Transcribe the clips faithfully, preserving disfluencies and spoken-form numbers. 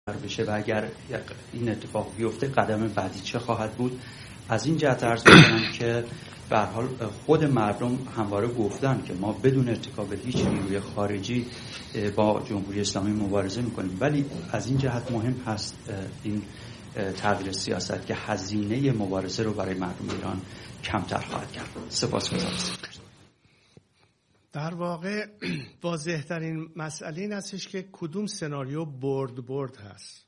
بشه و اگر این اتفاق بیفته قدم بعدی چه خواهد بود. از این جهت عرض می‌کنم که به هر حال خود مردم همواره گفتن که ما بدون ارتکاب به هیچ نیروی خارجی با جمهوری اسلامی مبارزه می‌کنیم، ولی از این جهت مهم هست این تغییر سیاست که هزینه مبارزه رو برای مردم ایران کمتر خواهد کرد. سپاسگزارم. در واقع واضح ترین مسئله این هستش که کدوم سناریو برد برد هست.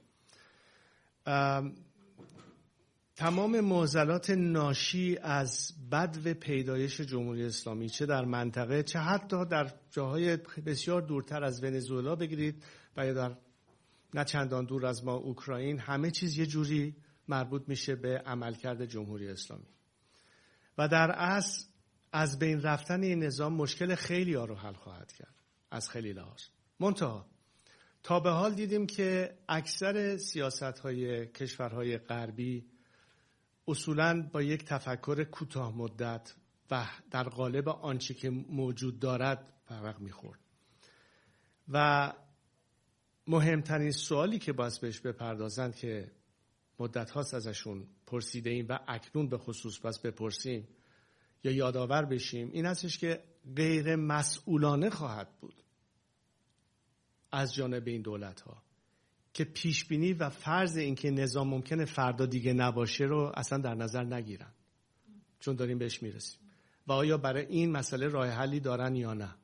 تمام معضلات ناشی از بدو پیدایش جمهوری اسلامی، چه در منطقه چه حتی در جاهای بسیار دورتر از ونزوئلا بگیرید و یا در نه چندان دور از ما اوکراین، همه چیز یه جوری مربوط میشه به عملکرد جمهوری اسلامی و در اصل از بین رفتن این نظام مشکل خیلی ها رو حل خواهد کرد از خیلی لحاظ. منتها تا به حال دیدیم که اکثر سیاست‌های کشورهای غربی اصولاً با یک تفکر کوتاه مدت و در قالب آنچه که موجود دارد فرق می‌خورد و مهمترین سوالی که باید بهش بپردازند که مدت هاست ازشون پرسیده ایم و اکنون به خصوص باید بپرسیم یا یادآور بشیم این هستش که غیر مسئولانه خواهد بود از جانب این دولت ها که پیشبینی و فرض این که نظام ممکنه فردا دیگه نباشه رو اصلا در نظر نگیرن، چون داریم بهش میرسیم و آیا برای این مسئله راه حلی دارن یا نه.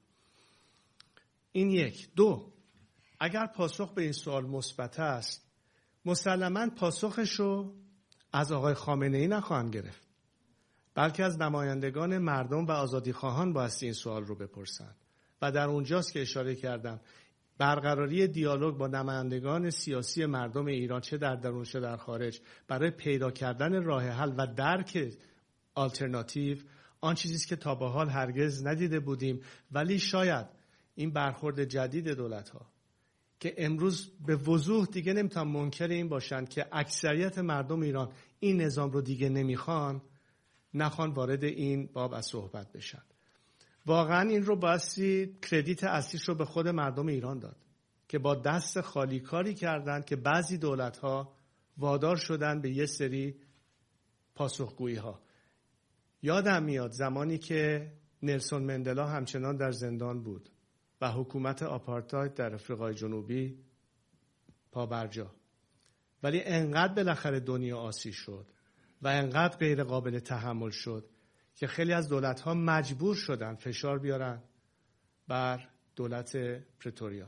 این یک. دو، اگر پاسخ به این سوال مثبت است، مسلماً پاسخش رو از آقای خامنه ای نخواهند گرفت، بلکه از نمایندگان مردم و آزادیخواهان بایستی این سوال رو بپرسند و در اونجاست که اشاره کردم برقراری دیالوگ با نمایندگان سیاسی مردم ایران چه در درون چه در خارج برای پیدا کردن راه حل و درک آلترناتیو آن چیزی است که تا به حال هرگز ندیده بودیم، ولی شاید این برخورد جدید دولت‌ها که امروز به وضوح دیگه نمیتونن منکر این باشند که اکثریت مردم ایران این نظام رو دیگه نمیخوان، نخوان وارد این باب از صحبت بشن. واقعا این رو بایستی کردیت اصلیش رو به خود مردم ایران داد که با دست خالی کاری کردن که بعضی دولت‌ها وادار شدن به یه سری پاسخگویی ها. یادم میاد زمانی که نلسون مندلا همچنان در زندان بود و حکومت آپارتاید در آفریقای جنوبی پابرجا، ولی انقدر بالاخره دنیا آسی شد و انقدر غیر قابل تحمل شد که خیلی از دولت‌ها مجبور شدن فشار بیارن بر دولت پرتوریا.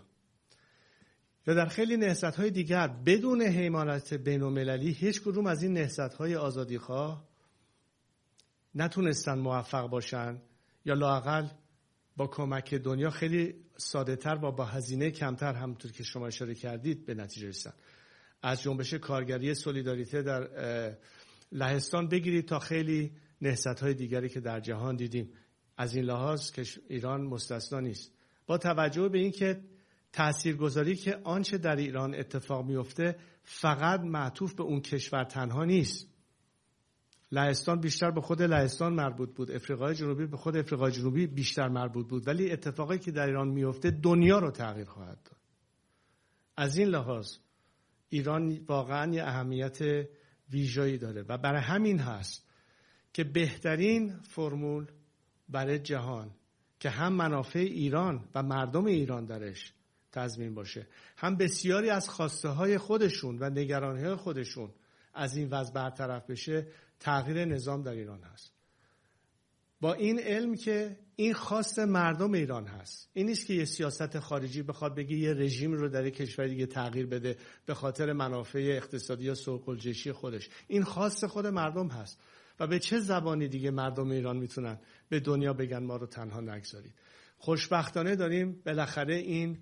و در خیلی نهضت‌های دیگر بدون حمایت بین‌المللی هیچ کدوم از این نهضت‌های آزادیخواه نتونستن موفق باشن یا لااقل با کمک دنیا خیلی ساده‌تر و با هزینه کمتر، همونطور که شما اشاره کردید، به نتیجه رسیدن. از جنبش کارگری سولیداریته در لهستان بگیرید تا خیلی نهضت‌های دیگری که در جهان دیدیم. از این لحاظ که ایران مستثنا نیست. با توجه به اینکه تاثیرگذاری که آنچه در ایران اتفاق میفته فقط معطوف به اون کشور تنها نیست. لهستان بیشتر به خود لهستان مربوط بود، افریقای جنوبی به خود افریقای جنوبی بیشتر مربوط بود، ولی اتفاقی که در ایران میفته دنیا رو تغییر خواهد داد. از این لحاظ ایران واقعا یه اهمیت ویژه‌ای داره و برای همین هست که بهترین فرمول برای جهان که هم منافع ایران و مردم ایران درش تضمین باشه، هم بسیاری از خواسته های خودشون و نگرانی های خودشون از این وضع برطرف بشه، تغییر نظام در ایران هست. با این علم که این خواست مردم ایران هست، این نیست که یه سیاست خارجی بخواد بگه یه رژیم رو در یک کشور دیگه تغییر بده به خاطر منافع اقتصادی یا سوق‌الجهشی خودش. این خواست خود مردم هست و به چه زبانی دیگه مردم ایران میتونن به دنیا بگن ما رو تنها نگذارید. خوشبختانه داریم بالاخره این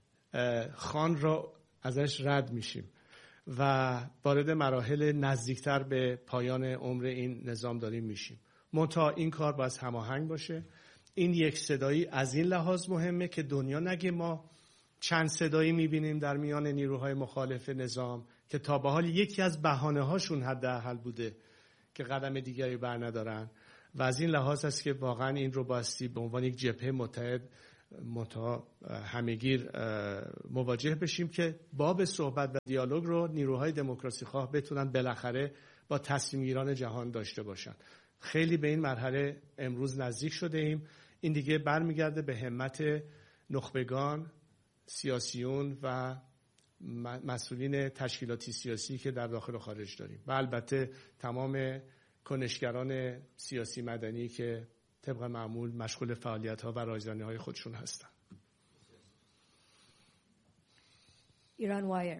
خان رو ازش رد میشیم و وارد مراحل نزدیکتر به پایان عمر این نظام داریم میشیم. منتها این کار باید هماهنگ باشه. این یک صدایی از این لحاظ مهمه که دنیا نگه ما چند صدایی میبینیم در میان نیروهای مخالف نظام که تا به حال یکی از بهانه هاشون حداقل بوده که قدم دیگری بر ندارن و از این لحاظ است که واقعا این رو بایستی به عنوان یک جبهه متحد منتها همگیر مواجه بشیم که باب صحبت و دیالوگ رو نیروهای دموکراسی خواه بتونن بالاخره با تصمیم گیران جهان داشته باشن. خیلی به این مرحله امروز نزدیک شده ایم. این دیگه برمیگرده به همت نخبگان، سیاسیون و مسئولین تشکیلاتی سیاسی که در داخل و خارج داریم و البته تمام کنشگران سیاسی مدنی که طبق معمول مشغول فعالیت‌ها و رایزنی‌های خودشون هستن. ایران وایر.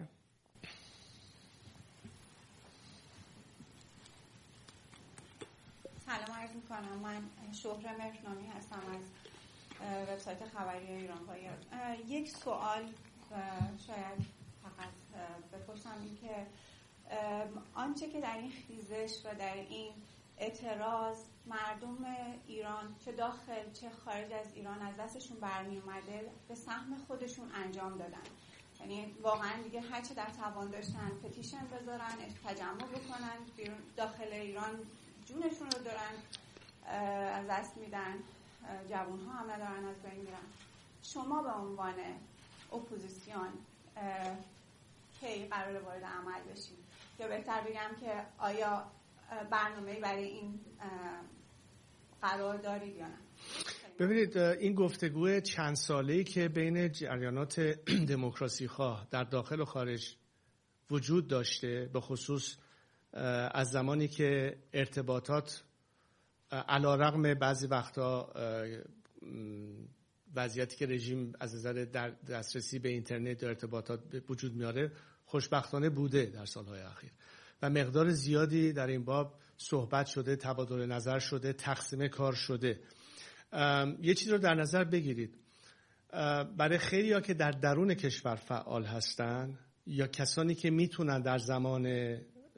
سلام عرض می‌کنم. من شهره مهرنامی هستم از وبسایت خبری ایران وایر. یک سوال شاید فقط بپرسم، این که آنچه که در این خیزش و در این اعتراض مردم ایران چه داخل چه خارج از ایران از دستشون برمی اومده به سهم خودشون انجام دادن. یعنی واقعا دیگه هرچه در توان داشتن پتیشن بذارن، تجمع بکنن، داخل ایران جونشون رو دارن از دست میدن، جوانها هم ندارن از بین میرن. شما به عنوان اپوزیسیون کی قراره وارد عمل بشید؟ یا بهتر بگم که آیا برنامه‌ای برای این قرار دارید یا نه؟ ببینید، این گفتگو چند ساله‌ای که بین جریانات دموکراسی خواه در داخل و خارج وجود داشته، به خصوص از زمانی که ارتباطات علی‌رغم بعضی وقتا وضعیتی که رژیم از نظر دسترسی به اینترنت و ارتباطات وجود میاره خوشبختانه بوده در سالهای اخیر و مقدار زیادی در این باب صحبت شده، تبادل نظر شده، تقسیم کار شده. یه چیز رو در نظر بگیرید، برای خیلی‌ها که در درون کشور فعال هستن یا کسانی که میتونن در زمان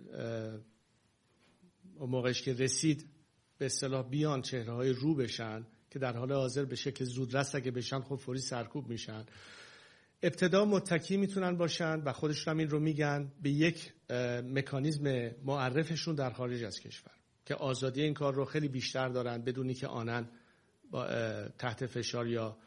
موقعش که رسید به اصطلاح بیان چهره‌های رو بشن که در حال حاضر به شکل زودرس اگه بشن خب فوری سرکوب میشن، ابتدا متکی میتونن باشن و خودشون هم این رو میگن به یک مکانیزم معرفشون در خارج از کشور که آزادی این کار رو خیلی بیشتر دارن بدونی که آنن با تحت فشار یا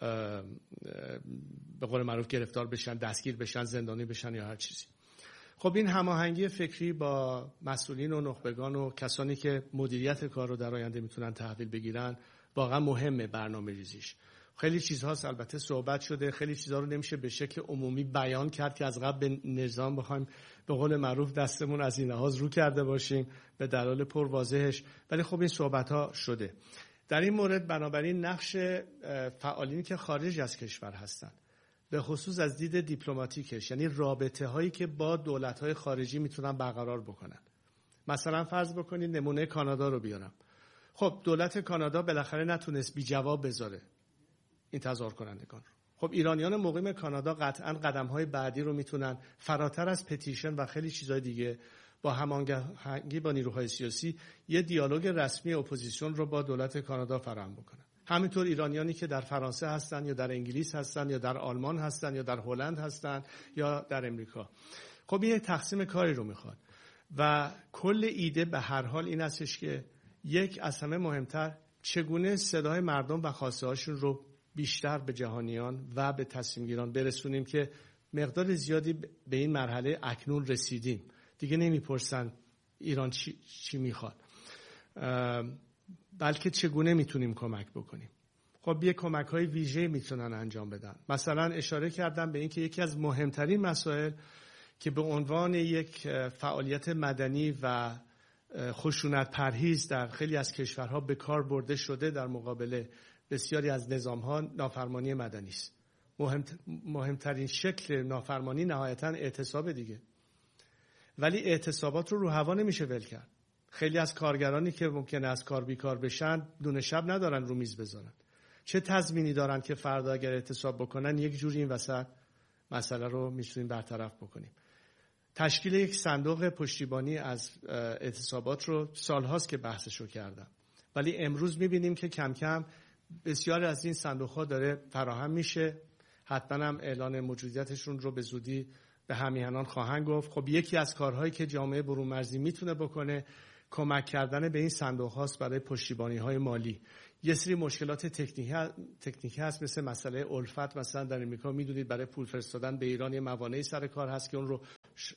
به قول معروف گرفتار بشن، دستگیر بشن، زندانی بشن یا هر چیزی. خب این هماهنگی فکری با مسئولین و نخبگان و کسانی که مدیریت کار رو در آینده میتونن تحویل بگیرن واقعا مهمه. برنامه ریزیش خیلی چیزهاست البته صحبت شده، خیلی چیزها رو نمیشه به شکل عمومی بیان کرد که از قبل به نظام بخوایم به قول معروف دستمون از این لحاظ رو کرده باشیم به دلایل پر واضحش، ولی خب این صحبت ها شده. در این مورد بنابراین نقش فعالینی که خارج از کشور هستن به خصوص از دید دیپلماتیکش، یعنی رابطه هایی که با دولت های خارجی میتونن برقرار بکنن. مثلا فرض بکنید نمونه کانادا رو بیارم. خب دولت کانادا بالاخره نتونست بی جواب بذاره این تظاهر کنندگان رو. خب ایرانیان مقیم کانادا قطعاً قدم‌های بعدی رو میتونن فراتر از پتیشن و خیلی چیزای دیگه با هماهنگی با نیروهای سیاسی یه دیالوگ رسمی اپوزیسیون رو با دولت کانادا فراهم بکنن. همینطور ایرانیانی که در فرانسه هستن یا در انگلیس هستن یا در آلمان هستن یا در هلند هستن یا در امریکا. خب یه تقسیم کاری رو میخواد و کل ایده به هر حال این هستش که یک از همه مهمتر چگونه صدای مردم و خواسته هاشون رو بیشتر به جهانیان و به تصمیم گیران برسونیم که مقدار زیادی به این مرحله اکنون رسیدیم. دیگه نمیپرسن ایران چی, چی میخواد، بلکه چگونه میتونیم کمک بکنیم. خب یه کمک های ویژه میتونن انجام بدن. مثلا اشاره کردم به این که یکی از مهمترین مسائل که به عنوان یک فعالیت مدنی و خشونت پرهیز در خیلی از کشورها به کار برده شده در مقابل بسیاری از نظام‌ها نافرمانی مدنی است. مهم، مهمترین شکل نافرمانی نهایتاً اعتصاب دیگه. ولی اعتصابات رو رو هوا نمیشه ول کرد. خیلی از کارگرانی که ممکنه از کار بیکار بشن دونه شب ندارن رو میز بذارن. چه تضمینی دارن که فردا اگر اعتصاب بکنن یک جوری این وسط مسئله رو میتونیم برطرف بکنیم. تشکیل یک صندوق پشتیبانی از اعتصابات رو سالهاست که بحثش رو کردم. ولی امروز میبینیم که کم کم بسیاری از این صندوق‌ها داره فراهم میشه. حتما هم اعلان موجودیتشون رو به زودی به همیهنان خواهند گفت. خب یکی از کارهایی که جامعه برون مرزی میتونه بکنه کمک کردن به این صندوق هاست برای پشتیبانی های مالی. یه سری مشکلات تکنیکی تکنیکی هست، مثل مسئله الفت. مثلا در امریکا میدونید برای پول فرستادن به ایران یه موانعی سر کار هست که اون رو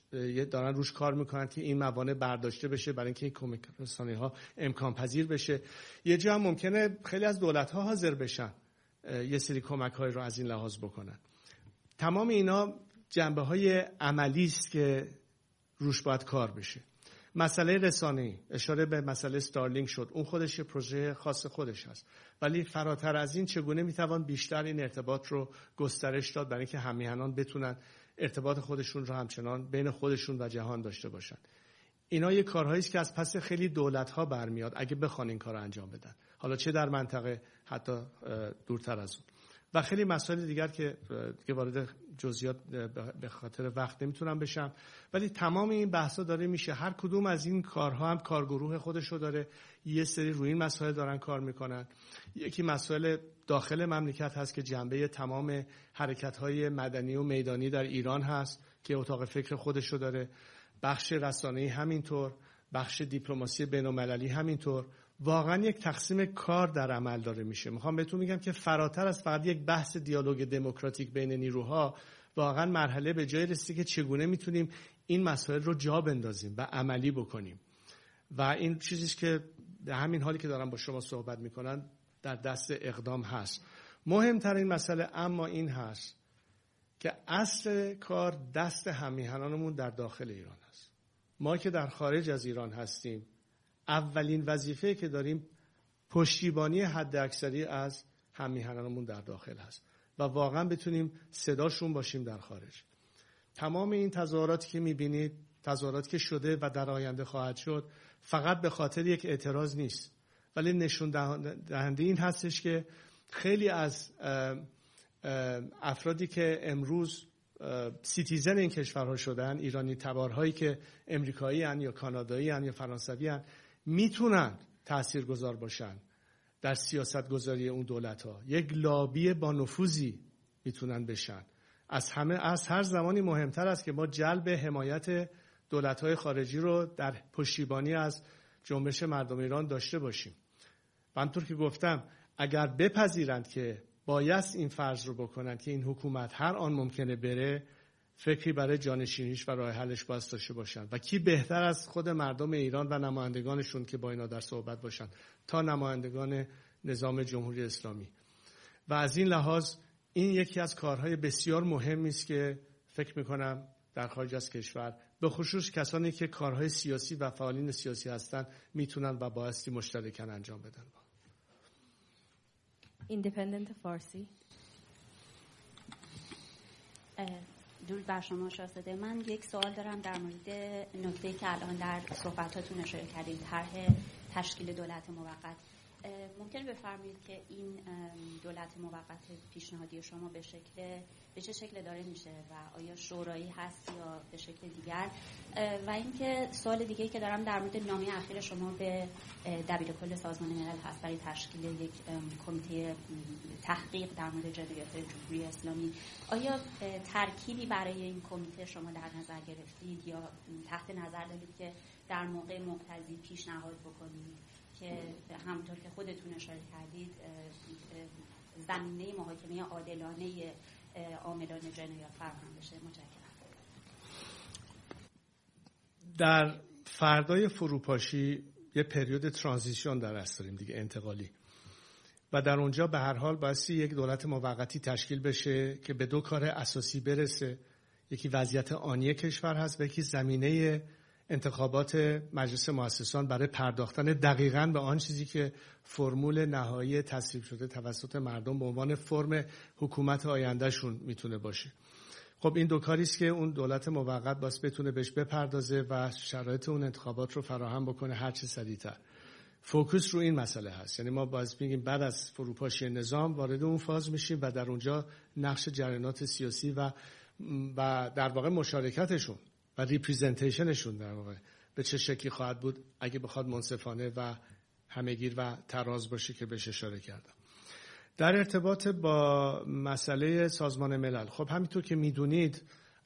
دارن روش کار میکنن که این موانع برداشته بشه برای اینکه این کمک رسانی‌ها امکان پذیر بشه. یه جا هم ممکنه خیلی از دولت‌ها حاضر بشن یه سری کمک‌های رو از این لحاظ بکنن. تمام اینا جنبه‌های عملی است که روش باید کار بشه. مسئله رسانه‌ای، اشاره به مسئله استارلینک شد، اون خودش یه پروژه خاص خودش هست، ولی فراتر از این چگونه میتوان بیشتر این ارتباط رو گسترش داد برای اینکه هم‌میهنان بتونن ارتباط خودشون رو همچنان بین خودشون و جهان داشته باشن. اینا یه کارهایی است که از پس خیلی دولت‌ها برمیاد اگه بخوان این کارو انجام بدن، حالا چه در منطقه حتی دورتر از اون، و خیلی مسائل دیگر که که وارد جزئیات به خاطر وقت نمیتونم بشم. ولی تمام این بحثا داره میشه. هر کدوم از این کارها هم کارگروه خودشو داره، یه سری روی این مسائل دارن کار میکنن. یکی مسائل داخل مملکت هست که جنبه تمام حرکت‌های مدنی و میدانی در ایران هست که اتاق فکر خودشو داره. بخش رسانه‌ای همینطور، بخش دیپلماسی بین‌المللی همینطور. واقعا یک تقسیم کار در عمل داره میشه. میخوام بهتون میگم که فراتر از فقط یک بحث دیالوگ دموکراتیک بین نیروها، واقعا مرحله به جای رسیده که چگونه میتونیم این مسائل رو جا بندازیم و عملی بکنیم. و این چیزیست که در همین حالی که دارم با شما صحبت میکنن در دست اقدام هست. مهمترین مسئله اما این هست که اصل کار دست هم‌میهنانمون در داخل ایران هست. ما که در خارج از ایران هستیم، اولین وظیفه که داریم پشتیبانی حد اکثری از هم‌میهنانمون در داخل هست و واقعا بتونیم صداشون باشیم در خارج. تمام این تظاهراتی که میبینید، تظاهراتی که شده و در آینده خواهد شد، فقط به خاطر یک اعتراض نیست، ولی نشون دهنده این هستش که خیلی از افرادی که امروز سیتیزن این کشورها شدن، ایرانی تبارهایی که امریکایی هن یا کانادایی هن یا فرانسوی هن، میتونن تاثیرگذار باشن در سیاست گذاری اون دولت ها. یک لابی با نفوذی میتونن بشن. از همه از هر زمانی مهمتر است که ما جلب حمایت دولت های خارجی رو در پشتیبانی از جنبش مردم ایران داشته باشیم. و همطور که گفتم، اگر بپذیرند که باید این فرض رو بکنن که این حکومت هر آن ممکنه بره، فکری برای جانشینیش و راه حلش باید داشته باشن. و کی بهتر از خود مردم ایران و نمایندگانشون که با اینا در صحبت باشن تا نمایندگان نظام جمهوری اسلامی. و از این لحاظ این یکی از کارهای بسیار مهمی است که فکر میکنم در خارج از کشور، به خصوص کسانی که کارهای سیاسی و فعالین سیاسی هستن، میتونن و بایستی مشترکاً انجام بدن. ایندیپندنت فارسی. درود بر شما شاهزاده. من یک سوال دارم در مورد نکته‌ای که الان در صحبتاتون اشاره کردید، طرح تشکیل دولت موقت. ممکنه بفرمایید که این دولت موقت پیشنهادی شما به شکل به چه شکل داره میشه و آیا شورایی هست یا به شکل دیگر؟ و اینکه سوال دیگه‌ای که دارم در مورد نامه اخیر شما به دبیرکل سازمان ملل هست برای تشکیل یک کمیته تحقیق در مورد جنایات جمهوری اسلامی. آیا ترکیبی برای این کمیته شما در نظر گرفتید یا تحت نظر دارید که در موقع مقتضی پیشنهاد بکنید که همونطور که خودتون اشاره کردید زمینه محاکمه عادلانه عاملان جنایات فراهم بشه؟ متشکرم. در فردای فروپاشی یه پریود ترانزیشن در دست داریم دیگه، انتقالی، و در اونجا به هر حال بایستی یک دولت موقتی تشکیل بشه که به دو کار اساسی برسه. یکی وضعیت آنی کشور هست و یکی زمینه انتخابات مجلس مؤسسان برای پرداختن دقیقاً به آن چیزی که فرمول نهایی تصویب شده توسط مردم به عنوان فرم حکومت آیندهشون میتونه باشه. خب این دو کاری است که اون دولت موقت باز بتونه بهش بپردازه و شرایط اون انتخابات رو فراهم بکنه هر چه سریعتر. فوکوس رو این مسئله هست. یعنی ما باز میگیم بعد از فروپاشی نظام وارد اون فاز میشیم و در اونجا نقش جریانات سیاسی و و در واقع مشارکتشون و ریپریزنتیشنشون در واقع به چه شکلی خواهد بود اگه بخواد منصفانه و همه‌گیر و تراز باشه که بهش اشاره کردم. در ارتباط با مسئله سازمان ملل، خب همینطور که میدونید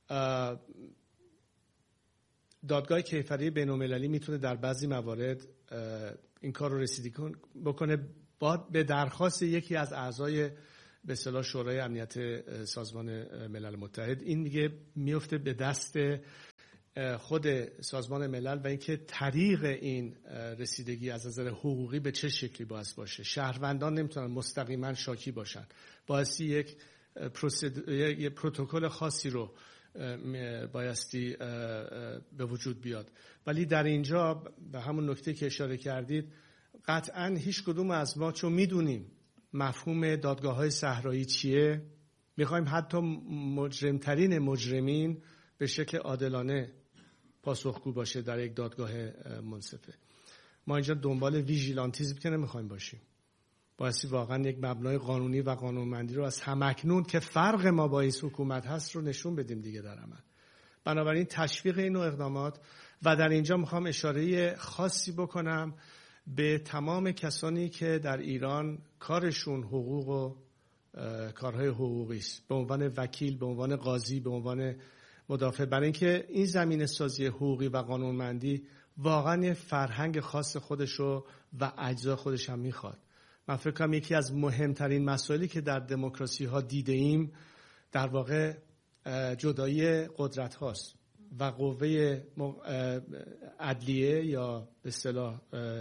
دادگاه کیفری بین‌المللی میتونه در بعضی موارد این کار رو رسیدگی بکنه با به درخواست یکی از اعضای به اصطلاح شورای امنیت سازمان ملل متحد، این میگه میفته به دست خود سازمان ملل و اینکه طریق این رسیدگی از نظر حقوقی به چه شکلی باید باشه. شهروندان نمیتونن مستقیما شاکی باشن، بایستی یک یک پروتکل خاصی رو بایستی به وجود بیاد. ولی در اینجا به همون نکته که اشاره کردید، قطعا هیچ کدوم از ما چون میدونیم مفهوم دادگاه‌های صحرایی چیه، میخوایم حتی مجرمترین مجرمین به شکل عادلانه پاسخگو باشه در یک دادگاه منصفه. ما اینجا دنبال ویژیلانتیزم که نمیخوایم باشیم، بایستی واقعا یک مبنای قانونی و قانونمندی رو از همکنون که فرق ما با این حکومت هست رو نشون بدیم دیگه در عمل. بنابراین تشویق این نوع اقدامات. و در اینجا میخوام اشاره خاصی بکنم به تمام کسانی که در ایران کارشون حقوق و کارهای حقوقی است، به عنوان وکیل، به عنوان قاضی، به عنوان مدافع، برای اینکه این زمینه سازی حقوقی و قانونمندی واقعا یه فرهنگ خاص خودشو و اجزا خودش هم میخواد. من فکر کنم یکی از مهمترین مسائلی که در دموکراسی ها دیده ایم در واقع جدایی قدرت هاست و قوه عدلیه یا به اصطلاح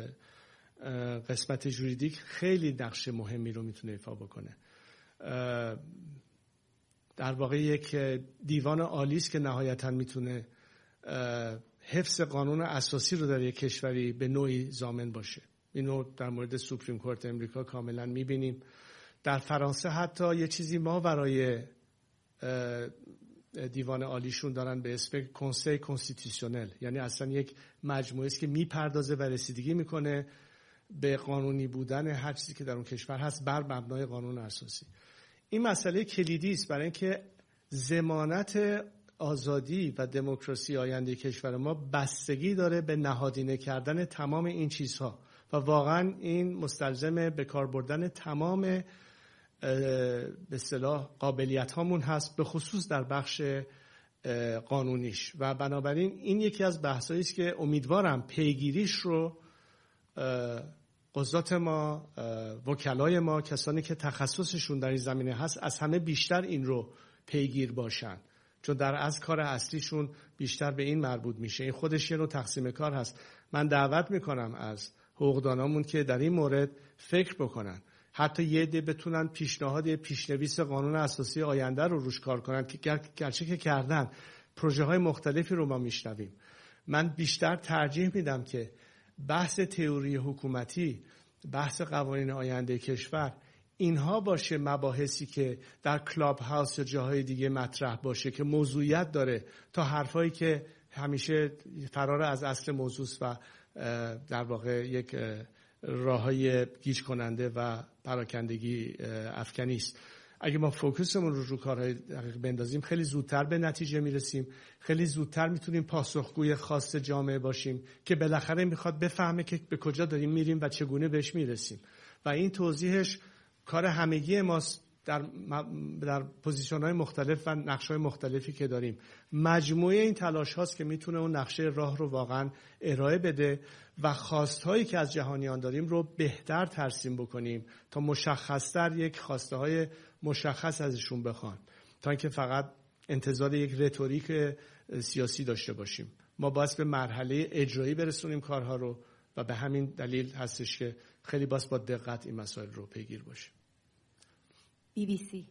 قسمت جوریدیک خیلی نقش مهمی رو میتونه ایفا بکنه. در واقع یک دیوان عالی است که نهایتاً میتونه حفظ قانون اساسی رو در یک کشوری به نوعی ضامن باشه. اینو در مورد سوپریم کورت امریکا کاملا میبینیم. در فرانسه حتی یه چیزی ما برای دیوان عالیشون دارن به اسم کنسیل کنستیتوشنل، یعنی اصلا یک مجموعه است که میپردازه و رسیدگی میکنه به قانونی بودن هر چیزی که در اون کشور هست بر مبنای قانون اساسی. این مسئله کلیدی است برای اینکه ضمانت آزادی و دموکراسی آینده کشور ما بستگی داره به نهادینه کردن تمام این چیزها و واقعا این مستلزم به کار بردن تمام به اصطلاح قابلیت هامون هست، به خصوص در بخش قانونیش. و بنابراین این یکی از بحثایی است که امیدوارم پیگیریش رو قضات ما، وکلای ما، کسانی که تخصصشون در این زمینه هست از همه بیشتر این رو پیگیر باشن، چون در از کار اصلیشون بیشتر به این مربوط میشه. این خودش یه نوع تقسیم کار هست. من دعوت میکنم از حقوقدانامون که در این مورد فکر بکنن، حتی یه عده بتونن پیشنهاد پیشنویس قانون اساسی آینده رو روش کار کنن که گرچه که کردن پروژه های مختلفی رو ما میشنویم. من بیشتر ترجیح میدم که بحث تئوری حکومتی، بحث قوانین آینده کشور، اینها باشه مباحثی که در کلاب هاوس یا جاهای دیگه مطرح باشه که موضوعیت داره، تا حرفایی که همیشه فرار از اصل موضوع و در واقع یک راههای گیج کننده و پراکندگی افکنی است. اگه ما فوکسمون رو رو کارهای دقیق بندازیم خیلی زودتر به نتیجه میرسیم، خیلی زودتر میتونیم پاسخگوی خاص جامعه باشیم که بالاخره میخواد بفهمه که به کجا داریم میریم و چگونه بهش میرسیم. و این توضیحش کار همگی ماست در در پوزیشن‌های مختلف و نقش‌های مختلفی که داریم. مجموعه این تلاش هاست که میتونه اون نقشه راه رو واقعا ارائه بده و خواستهایی که از جهانیان داریم رو بهتر ترسیم بکنیم تا مشخص‌تر یک خواسته های مشخص ازشون بخوان، تا اینکه فقط انتظار یک رتوریک سیاسی داشته باشیم. ما باید به مرحله اجرایی برسونیم کارها رو و به همین دلیل هستش که خیلی باید با دقت این مسائل رو پیگیر باشیم. بی بی سی.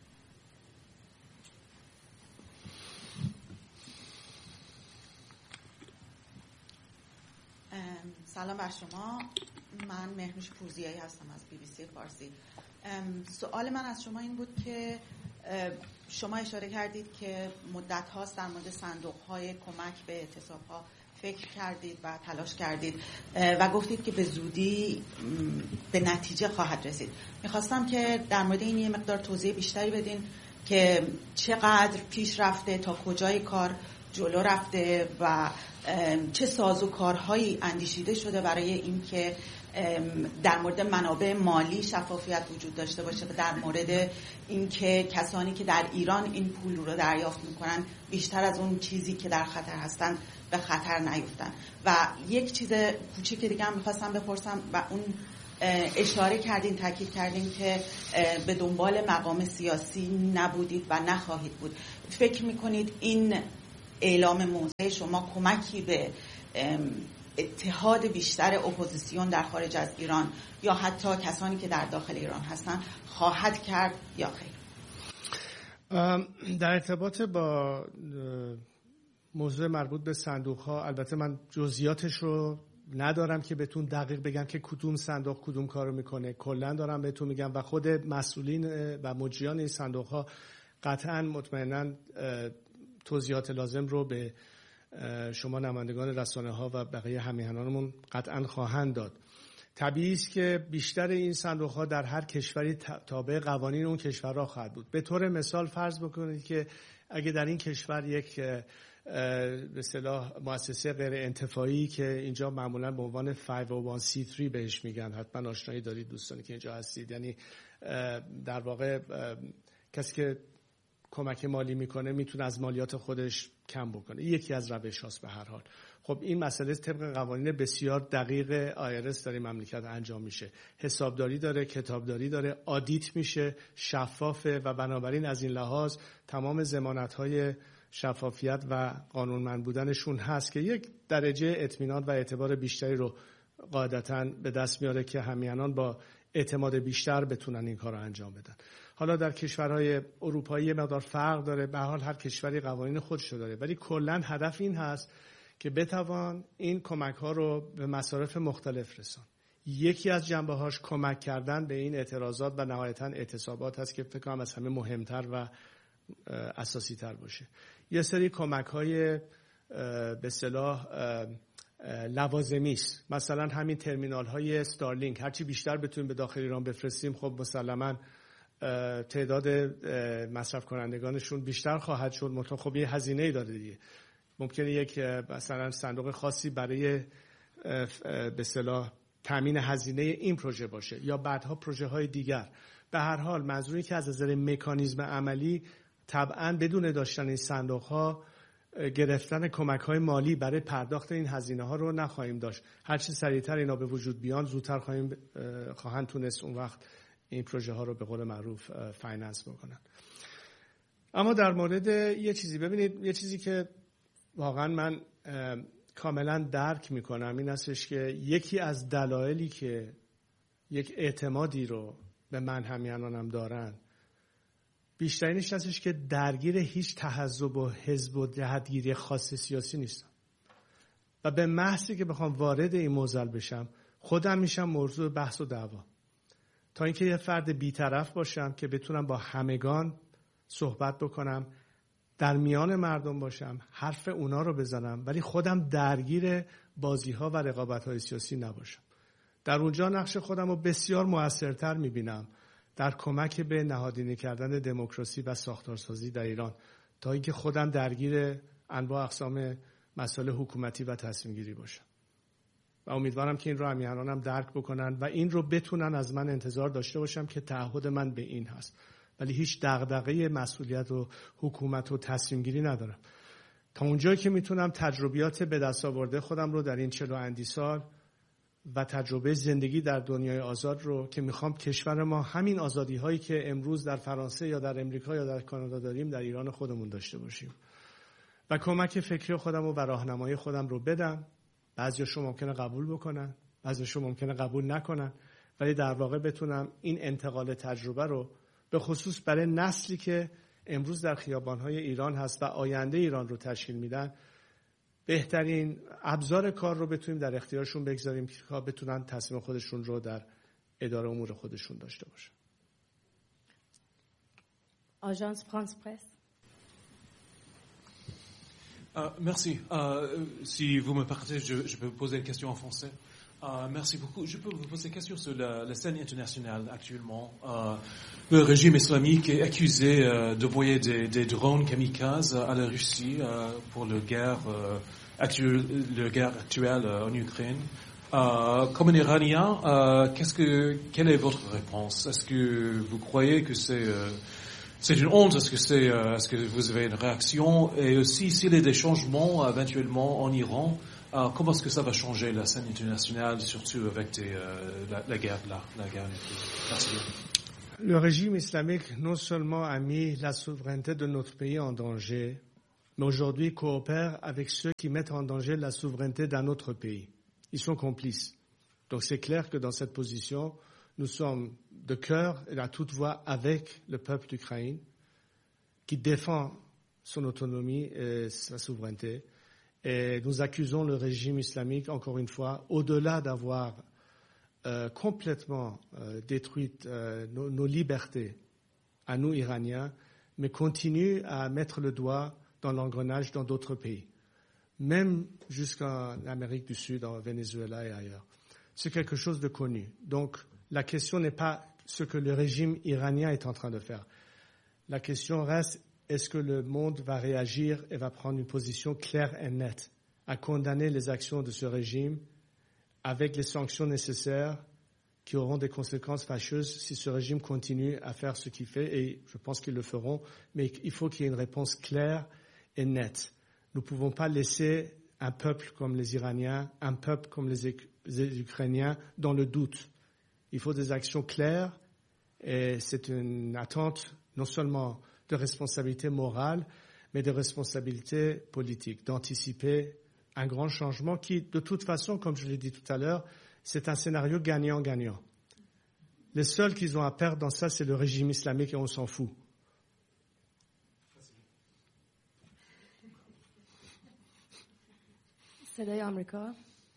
سلام بر شما، من مهنوش پورزیایی هستم از بی بی سی فارسی. سوال من از شما این بود که شما اشاره کردید که مدت هاست در مورد صندوق های کمک به اعتصاب ها فکر کردید و تلاش کردید و گفتید که به زودی به نتیجه خواهد رسید. میخواستم که در مورد این یه مقدار توضیح بیشتری بدین که چقدر پیش رفته، تا کجای کار جلو رفته و چه سازوکارهایی اندیشیده شده برای این که در مورد منابع مالی شفافیت وجود داشته باشه و در مورد این که کسانی که در ایران این پول رو دریافت میکنن بیشتر از اون چیزی که در خطر هستن به خطر نیفتن. و یک چیز کوچیک دیگه هم میخواستم بپرسم و اون اشاره کردین، تاکید کردین که به دنبال مقام سیاسی نبودید و نخواهید بود. فکر میکنید این اعلام موضع شما کمکی به اتحاد بیشتر اپوزیسیون در خارج از ایران یا حتی کسانی که در داخل ایران هستن خواهد کرد یا خیر؟ در ارتباط با موضوع مربوط به صندوق ها، البته من جزئیاتش رو ندارم که بهتون دقیق بگم که کدوم صندوق کدوم کارو میکنه. کلا دارم بهتون میگم و خود مسئولین و مجریان این صندوق ها قطعا مطمئنا توضیحات لازم رو به شما نمایندگان رسانه ها و بقیه همیهنانمون قطعا خواهند داد. طبیعی است که بیشتر این صندوق ها در هر کشوری تابع قوانین اون کشورها خواهد بود. به طور مثال فرض بکنید که اگه در این کشور یک به اصطلاح مؤسسه غیر انتفاعی که اینجا معمولا به عنوان فایو او وان سی تری بهش میگن، حتما آشنایی دارید دوستانی که اینجا هستید، یعنی در واقع کسی که کمک مالی میکنه میتونه از مالیات خودش کم بکنه، یکی از روش هاست. به هر حال خب این مسئله طبق قوانین بسیار دقیق آی آر اس در این مملکت انجام میشه، حسابداری داره، کتابداری داره، آدیت میشه، شفافه و بنابراین از این لحاظ تمام ضمانت‌های شفافیت و قانونمند بودنشون هست که یک درجه اطمینان و اعتبار بیشتری رو قاعدتاً به دست میاره که همیهنان با اعتماد بیشتر بتونن این کار رو انجام بدن. حالا در کشورهای اروپایی مقدار فرق داره، به هر حال هر کشوری قوانین خودش داره، ولی کلاً هدف این هست که بتوان این کمک ها رو به مصارف مختلف رسان. یکی از جنبه هاش کمک کردن به این اعتراضات و نهایتاً اعتصابات هست که فکر کنم از همه مهمتر و اساسی تر باشه. یه سری کمک های به اصطلاح لوازمی است، مثلا همین ترمینال های استارلینک هرچی بیشتر بتونیم به داخل ایران بفرستیم خب مسلماً تعداد مصرف کنندگانشون بیشتر خواهد شد. مطمئن خب یه هزینه‌ای داره دیگه، ممکنه یک مثلا صندوق خاصی برای به اصطلاح تامین هزینه این پروژه باشه یا بعدها پروژه های دیگر. به هر حال منظوری که از نظر مکانیزم عملی طبعاً بدون داشتن این صندوق ها گرفتن کمک های مالی برای پرداخت این هزینه ها رو نخواهیم داشت. هرچی سریعتر اینا به وجود بیان زودتر خواهیم خواهند تونست اون وقت این پروژه ها رو به قول معروف فایننس بکنن. اما در مورد یه چیزی ببینید، یه چیزی که واقعا من کاملا درک میکنم این هستش که یکی از دلایلی که یک اعتمادی رو به من همیهنانم دارن بیشترینش هستش که درگیر هیچ تحزب و حزب و جهتگیری خاص سیاسی نیستم و به محضی که بخوام وارد این موضوع بشم خودم میشم موضوع بحث و دعوا، تا اینکه یه فرد بی‌طرف باشم که بتونم با همگان صحبت بکنم، در میان مردم باشم، حرف اونا رو بزنم، ولی خودم درگیر بازی‌ها و رقابت‌های سیاسی نباشم. در اونجا نقش خودم رو بسیار موثرتر می‌بینم در کمک به نهادینه کردن دموکراسی و ساختارسازی در ایران، تا اینکه خودم درگیر انواع اقسام مسائل حکومتی و تصمیم گیری باشم. و امیدوارم که این رو همیهنانم درک بکنن و این رو بتونن از من انتظار داشته باشم که تعهد من به این هست، ولی هیچ دغدغه مسئولیت و حکومت و تصمیم گیری ندارم. تا اونجایی که میتونم تجربیات به دست آورده خودم رو در این چهل و اندی سال و تجربه زندگی در دنیای آزاد رو که میخوام کشور ما همین آزادی هایی که امروز در فرانسه یا در امریکا یا در کانادا داریم در ایران خودمون داشته باشیم و کمک فکری خودم و راهنمایی خودم رو بدم. بعضیاشون ممکنه قبول بکنن، بعضیاشون ممکنه قبول نکنن، ولی در واقع بتونم این انتقال تجربه رو به خصوص برای نسلی که امروز در خیابان‌های ایران هست و آینده ایران رو تشکیل میدن بهترین ابزار کار رو بتونیم در اختیارشون بگذاریم که بتونن تصمیم خودشون رو در اداره امور خودشون داشته باشن. آژانس فرانس پرس. Euh, merci. Euh, si vous me permettez, je, je peux poser une question en français. Euh, merci beaucoup. Je peux vous poser une question sur la, la scène internationale actuellement. Euh, le régime islamique est accusé euh, d'envoyer des, des drones kamikazes à la Russie euh, pour la guerre, euh, actuelle, la guerre actuelle euh, en Ukraine. Euh, comme un Iranien, euh, qu'est-ce que, quelle est votre réponse? Est-ce que vous croyez que c'est euh, c'est une honte. Est-ce que c'est, euh, est-ce que vous avez une réaction? Et aussi, s'il y a des changements euh, éventuellement en Iran, euh, comment est-ce que ça va changer la scène internationale, surtout avec des, euh, la, la guerre là, la guerre. Merci. Le régime islamique non seulement a mis la souveraineté de notre pays en danger, mais aujourd'hui coopère avec ceux qui mettent en danger la souveraineté d'un autre pays. Ils sont complices. Donc c'est clair que dans cette position, nous sommes de cœur et à toute voix avec le peuple d'Ukraine qui défend son autonomie et sa souveraineté. Et nous accusons le régime islamique, encore une fois, au-delà d'avoir euh, complètement euh, détruit euh, nos, nos libertés à nous, Iraniens, mais continue à mettre le doigt dans l'engrenage dans d'autres pays, même jusqu'en Amérique du Sud, en Venezuela et ailleurs. C'est quelque chose de connu. Donc, la question n'est pas ce que le régime iranien est en train de faire. La question reste, est-ce que le monde va réagir et va prendre une position claire et nette à condamner les actions de ce régime avec les sanctions nécessaires qui auront des conséquences fâcheuses si ce régime continue à faire ce qu'il fait, et je pense qu'ils le feront, mais il faut qu'il y ait une réponse claire et nette. Nous ne pouvons pas laisser un peuple comme les Iraniens, un peuple comme les, les Ukrainiens dans le doute. Il faut des actions claires et c'est une attente non seulement de responsabilité morale, mais de responsabilité politique, d'anticiper un grand changement qui, de toute façon, comme je l'ai dit tout à l'heure, c'est un scénario gagnant-gagnant. Les seuls qui ont à perdre dans ça, c'est le régime islamique et on s'en fout. صدای آمریکا.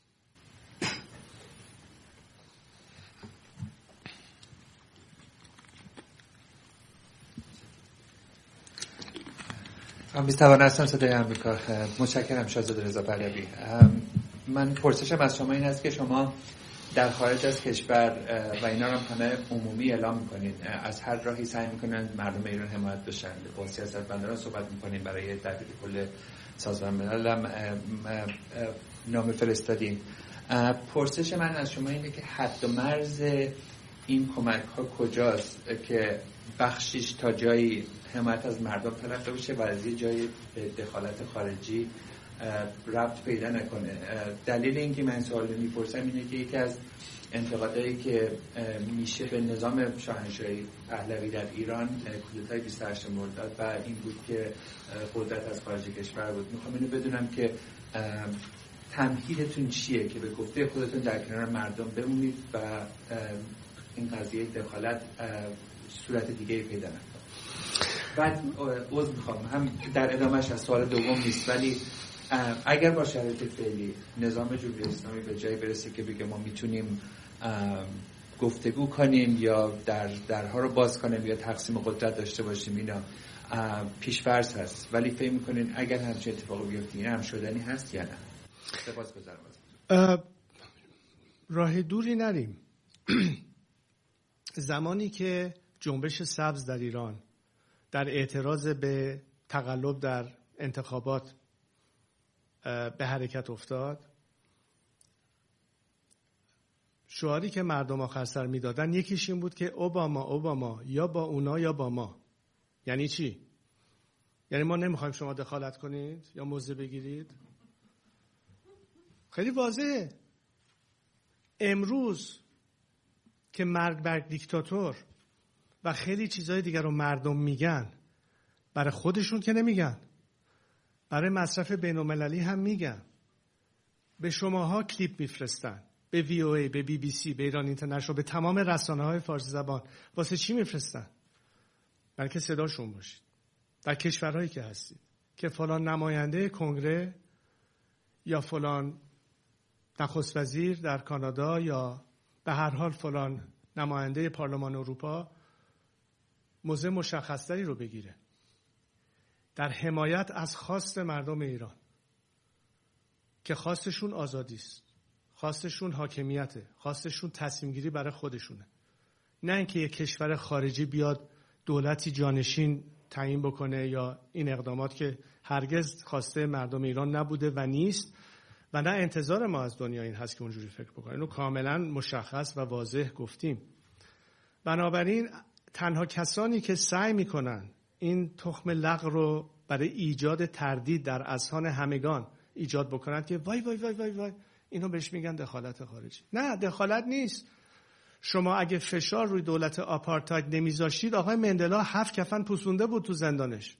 میتوان هستم صدای آمریکا. متشکرم شاهزاده رضا پهلوی. من پرسشم از شما این است که شما در خارج از کشور و اینا رو همه عمومی اعلام میکنید، از هر راهی سعی میکنن مردم ایران حمایت بشن، با سیاستمداران صحبت میکنیم، برای تدبیر کل سازمان ملل هم نامه فرستادیم. پرسش من از شما اینه که حد و مرز این کمک ها کجاست که بخشش تا جایی حمایت از مردم تلقی بشه و از یه جای دخالت خارجی ربط پیدا نکنه. دلیل اینکه من سوال رو میپرسم اینه که یکی از انتقادایی که میشه به نظام شاهنشاهی پهلوی در ایران کودتای بیست و هشت مرداد و این بود که قدرت از خارج کشور بود. میخوام اینو بدونم که تمهیدتون چیه که به گفته خودتون در کنار مردم بمونید و این قضیه دخالت صورت دیگه پیدا نکنه. بعد عذر میخوام هم در ادامهش از سوال دوم نیست، ولی اگر با شرایط فعلی نظام جمهوری اسلامی به جایی برسه که بگه ما میتونیم گفتگو کنیم یا در درها رو باز کنیم یا تقسیم قدرت داشته باشیم، اینا پیش‌فرض هست، ولی فکر میکنین اگر همچین اتفاقی بیفته این هم شدنی هست یا نه؟ سپاسگزارم. راه دوری نریم. زمانی که جنبش سبز در ایران در اعتراض به تقلب در انتخابات به حرکت افتاد، شعاری که مردم آخر سر میدادن یکیش این بود که اوباما اوباما یا با اونا یا با ما. یعنی چی؟ یعنی ما نمیخوایم شما دخالت کنید یا موضع بگیرید؟ خیلی واضحه. امروز که مرگ بر دیکتاتور و خیلی چیزهای دیگر رو مردم میگن، برای خودشون که نمیگن، برای مصرف بین‌المللی هم میگن. به شماها کلیپ میفرستن، به وی او ای، به بی بی سی، به ایران اینترنشنال، به تمام رسانه‌های فارسی زبان. واسه چی میفرستن؟ برای که صداشون باشید در کشورهایی که هستید، که فلان نماینده کنگره یا فلان نخست وزیر در کانادا یا به هر حال فلان نماینده پارلمان اروپا موضع مشخصتری رو بگیره در حمایت از خواست مردم ایران که خواستشون آزادی است، خواستشون حاکمیته، خواستشون تصمیم گیری برای خودشونه، نه اینکه یک کشور خارجی بیاد دولتی جانشین تعیین بکنه یا این اقدامات که هرگز خواسته مردم ایران نبوده و نیست و نه انتظار ما از دنیا این هست که اونجوری فکر بکنه. اینو کاملا مشخص و واضح گفتیم. بنابراین تنها کسانی که سعی میکنن این تخم لغ رو برای ایجاد تردید در اذهان همگان ایجاد بکنن که وای وای وای وای وای اینو بهش میگن دخالت خارجی. نه، دخالت نیست. شما اگه فشار روی دولت آپارتاید نمیذاشتید، آقای مندلا هفت کفن پوسونده بود تو زندانش.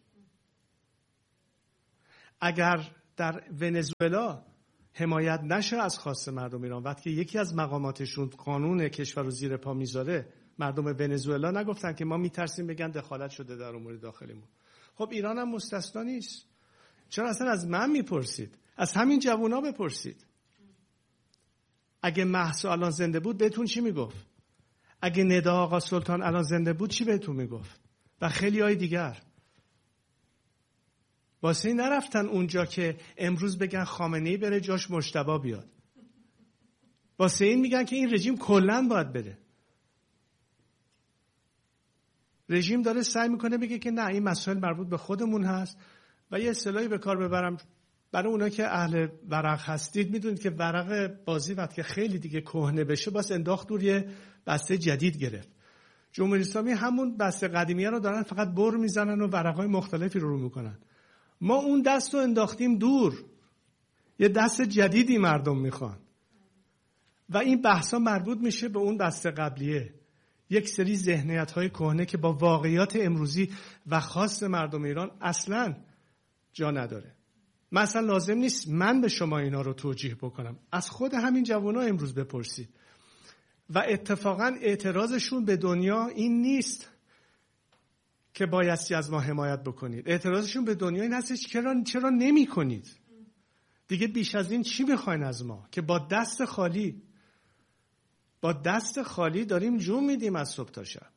اگر در ونزوئلا حمایت نشه از خواست مردم ایران، وقتی یکی از مقاماتشون قانون کشور رو زیر پا میذاره، مردم ونزوئلا نگفتن که ما میترسیم بگن دخالت شده در امور داخلیمون. خب ایران هم مستثنا نیست. چرا اصلا از من میپرسید؟ از همین جوونا بپرسید. اگه مهسا الان زنده بود بهتون چی میگفت؟ اگه ندا آقا سلطان الان زنده بود چی بهتون میگفت؟ و خیلی های دیگر. واسه این نرفتن اونجا که امروز بگن خامنه‌ای بره جاش مجتبی بیاد. واسه این میگن که این رژیم کلاً باید بره. رژیم داره سعی میکنه بگه که نه، این مسائل مربوط به خودمون هست. و یه اصطلاحی به کار ببرم برای اونا که اهل ورق هستید، میدونید که ورق بازی وقتی که خیلی دیگه کهنه بشه باز انداخت دور یه بسته جدید گرفت. جمهوری اسلامی همون بسته قدیمیه رو دارن فقط بر میزنن و ورقای مختلفی رو رو میکنن. ما اون دست رو انداختیم دور، یه دست جدیدی مردم میخوان و این بحثا مربوط میشه به اون بسته قبلیه. یک سری ذهنیت‌های کهنه که با واقعیات امروزی و خاص مردم ایران اصلاً جا نداره. مثلا لازم نیست من به شما اینا رو توجیه بکنم، از خود همین جوانا امروز بپرسید. و اتفاقاً اعتراضشون به دنیا این نیست که بایستی از ما حمایت بکنید. اعتراضشون به دنیا این هستش چرا چرا نمی کنید؟ دیگه بیش از این چی میخواین از ما که با دست خالی با دست خالی داریم جون میدیم از صبح تا شب.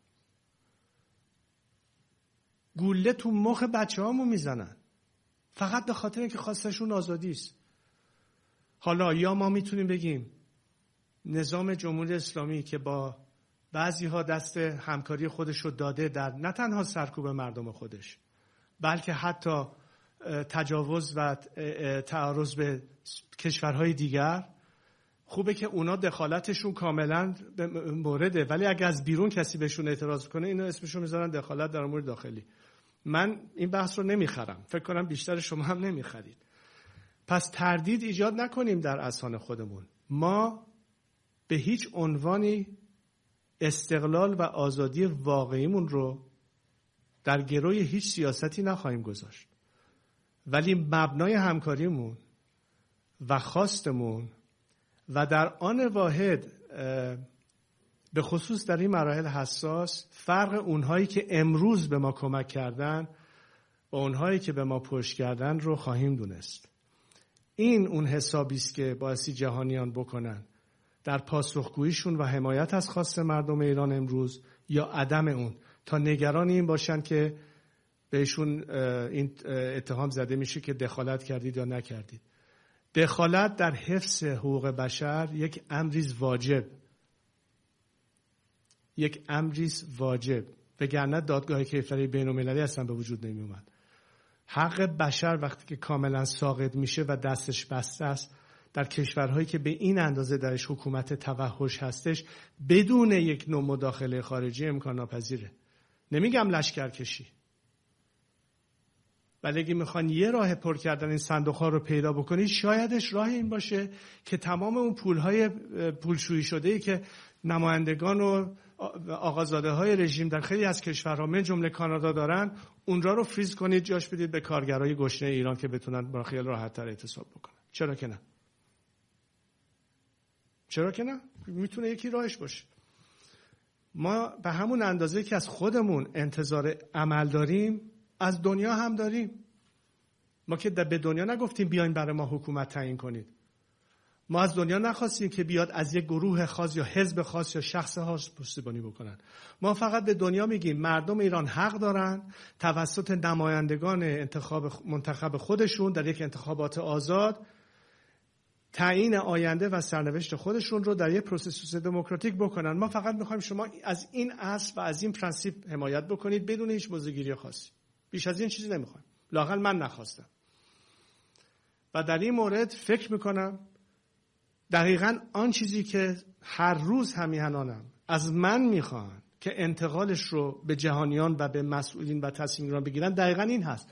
گوله تو مخ بچه هامو میزنن فقط به خاطر اینکه خواستشون آزادی است. حالا یا ما میتونیم بگیم نظام جمهوری اسلامی که با بعضی ها دست همکاری خودش رو داده در نه تنها سرکوب مردم خودش، بلکه حتی تجاوز و تعرض به کشورهای دیگر، خوبه که اونا دخالتشون کاملا مورده، ولی اگه از بیرون کسی بهشون اعتراض کنه اینا اسمشون میذارن دخالت در امور داخلی. من این بحث رو نمیخرم، فکر کنم بیشتر شما هم نمیخرید. پس تردید ایجاد نکنیم در اذهان خودمون. ما به هیچ عنوانی استقلال و آزادی واقعیمون رو در گروی هیچ سیاستی نخواهیم گذاشت، ولی مبنای همکاریمون و خواستمون و در آن واحد به خصوص در این مراحل حساس فرق اونهایی که امروز به ما کمک کردن و اونهایی که به ما پشت کردن رو خواهیم دونست. این اون حسابی است که بایستی جهانیان بکنن در پاسخگوییشون و حمایت از خواست مردم ایران امروز یا عدم اون، تا نگران این باشن که بهشون این اتهام زده میشه که دخالت کردید یا نکردید. دخالت در حفظ حقوق بشر یک امریز واجب یک امریز واجب وگرنه دادگاه کیفری بین المللی اصلا به وجود نمی اومد. حق بشر وقتی که کاملا ساقط میشه و دستش بسته است در کشورهایی که به این اندازه درش حکومت توحش هستش، بدون یک نوع مداخله خارجی امکان ناپذیره. نمیگم لشکرکشی، ولی اگه میخوان یه راه پر کردن این صندوق‌ها رو پیدا بکنید، شایدش راه این باشه که تمام اون پول‌های پولشویی شده‌ای که نمایندگان و آقازاده‌های رژیم در خیلی از کشورها من جمله کانادا دارن، اونجا رو فریز کنید، جاش بدید به کارگرای گشنه ایران که بتونن با خیال راحت‌تر اعتصاب بکنن. چرا که نه؟ چرا که نه؟ میتونه یکی راهش باشه. ما به همون اندازه که از خودمون انتظار عمل داریم، از دنیا هم داریم. ما که به دنیا نگفتیم بیاین برای ما حکومت تعیین کنید. ما از دنیا نخواستیم که بیاد از یک گروه خاص یا حزب خاص یا شخص خاص پشتیبانی بکنن. ما فقط به دنیا میگیم مردم ایران حق دارن توسط نمایندگان انتخاب منتخب خودشون در یک انتخابات آزاد تعیین آینده و سرنوشت خودشون رو در یک پروسس دموکراتیک بکنن. ما فقط میخوایم شما از این اصل و از این پرنسیپ حمایت بکنید بدون هیچ موضوعگیری خاصی. بیش از این چیزی نمیخوایم. لااقل من نخواستم. و در این مورد فکر میکنم دقیقاً آن چیزی که هر روز همیهنانم از من میخوان که انتقالش رو به جهانیان و به مسئولین و تصمیم گیران بگیرن دقیقاً این هست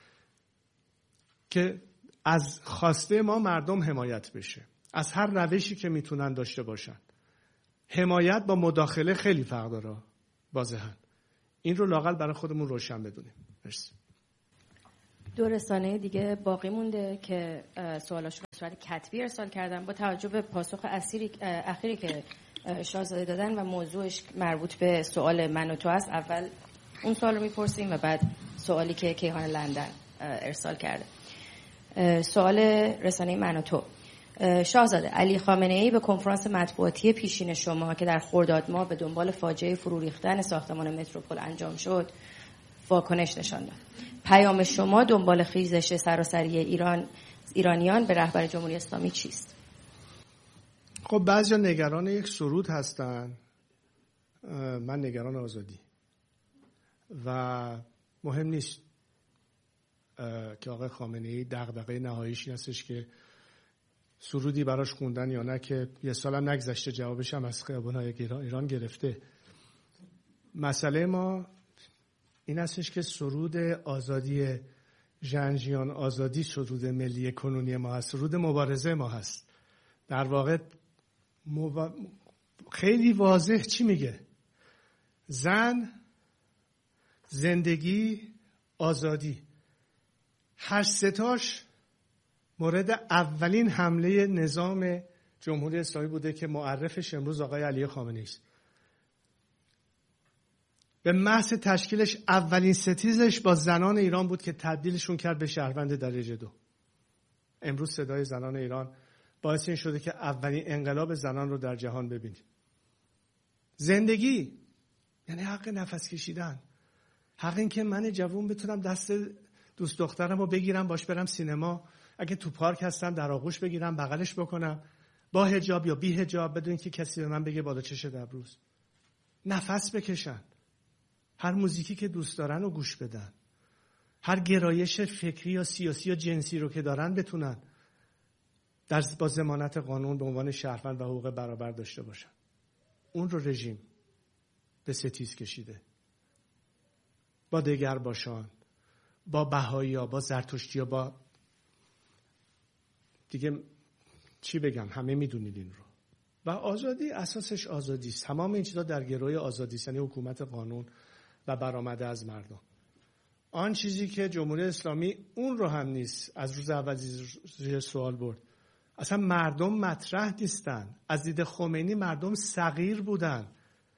که از خواسته ما مردم حمایت بشه، از هر روشی که میتونن داشته باشن. حمایت با مداخله خیلی فرق داره واضحاً. این رو لااقل برای خودمون روشن بدونیم. مرسی. دو رسانه دیگه باقی مونده که سوالاشو به صورت کتبی ارسال کردن. با توجه به پاسخ اخیری که شاهزاده دادن و موضوعش مربوط به سوال من و تو است، اول اون سوال رو میپرسیم و بعد سوالی که کیهان لندن ارسال کرده. سوال رسانه من و تو: شاهزاده، علی خامنه‌ای به کنفرانس مطبوعاتی پیشین شما که در خرداد ماه به دنبال فاجعه فرو ریختن ساختمان متروپول انجام شد واکنش نشان داد. پیام شما دنبال خیزش سراسری ایران ایرانیان به رهبر جمهوری اسلامی چیست؟ خب بعضیا نگران یک سرود هستن، من نگران آزادی و مهم نیست که آقای خامنه‌ای دغدغه نهاییش هستش که سرودی براش خوندن یا نه، که یه سالم نگذشته جوابش هم از خیابان‌های ایران گرفته. مسئله ما این هستش که سرود آزادی ژنژیان آزادی سرود ملی کنونی ما هست، سرود مبارزه ما هست. در واقع مو... خیلی واضح چی میگه؟ زن، زندگی، آزادی. هر ستاش مورد اولین حمله نظام جمهوری اسلامی بوده که معرفش امروز آقای علی خامنه‌ای است. به محض تشکیلش اولین ستیزش با زنان ایران بود که تبدیلشون کرد به شهروند درجه دو. امروز صدای زنان ایران باعث این شده که اولین انقلاب زنان رو در جهان ببینیم. زندگی یعنی حق نفس کشیدن، حق این که من جوون بتونم دست دوست دخترم رو بگیرم باش برم سینما، اگه تو پارک هستم در آغوش بگیرم بغلش بکنم، با حجاب یا بی حجاب، بدون که کسی به من بگه بالا چشه دبروز. نفس بکشن، هر موزیکی که دوست دارن رو گوش بدن، هر گرایش فکری یا سیاسی یا جنسی رو که دارن بتونن در با ضمانت قانون به عنوان شهروند و حقوق برابر داشته باشن. اون رو رژیم به ستیز کشیده. با دگر باشان، با بهایی‌ها، با زرتشتی‌ها، با دیگه چی بگم، همه میدونید این رو. و آزادی اساسش آزادی است. تمام این چیزا در گروه آزادی است، یعنی حکومت قانون و برآمده از مردم. آن چیزی که جمهوری اسلامی اون رو هم نیست، از روز اول زیر سوال برد. اصلا مردم مطرح نیستن. از دید خمینی مردم صغیر بودن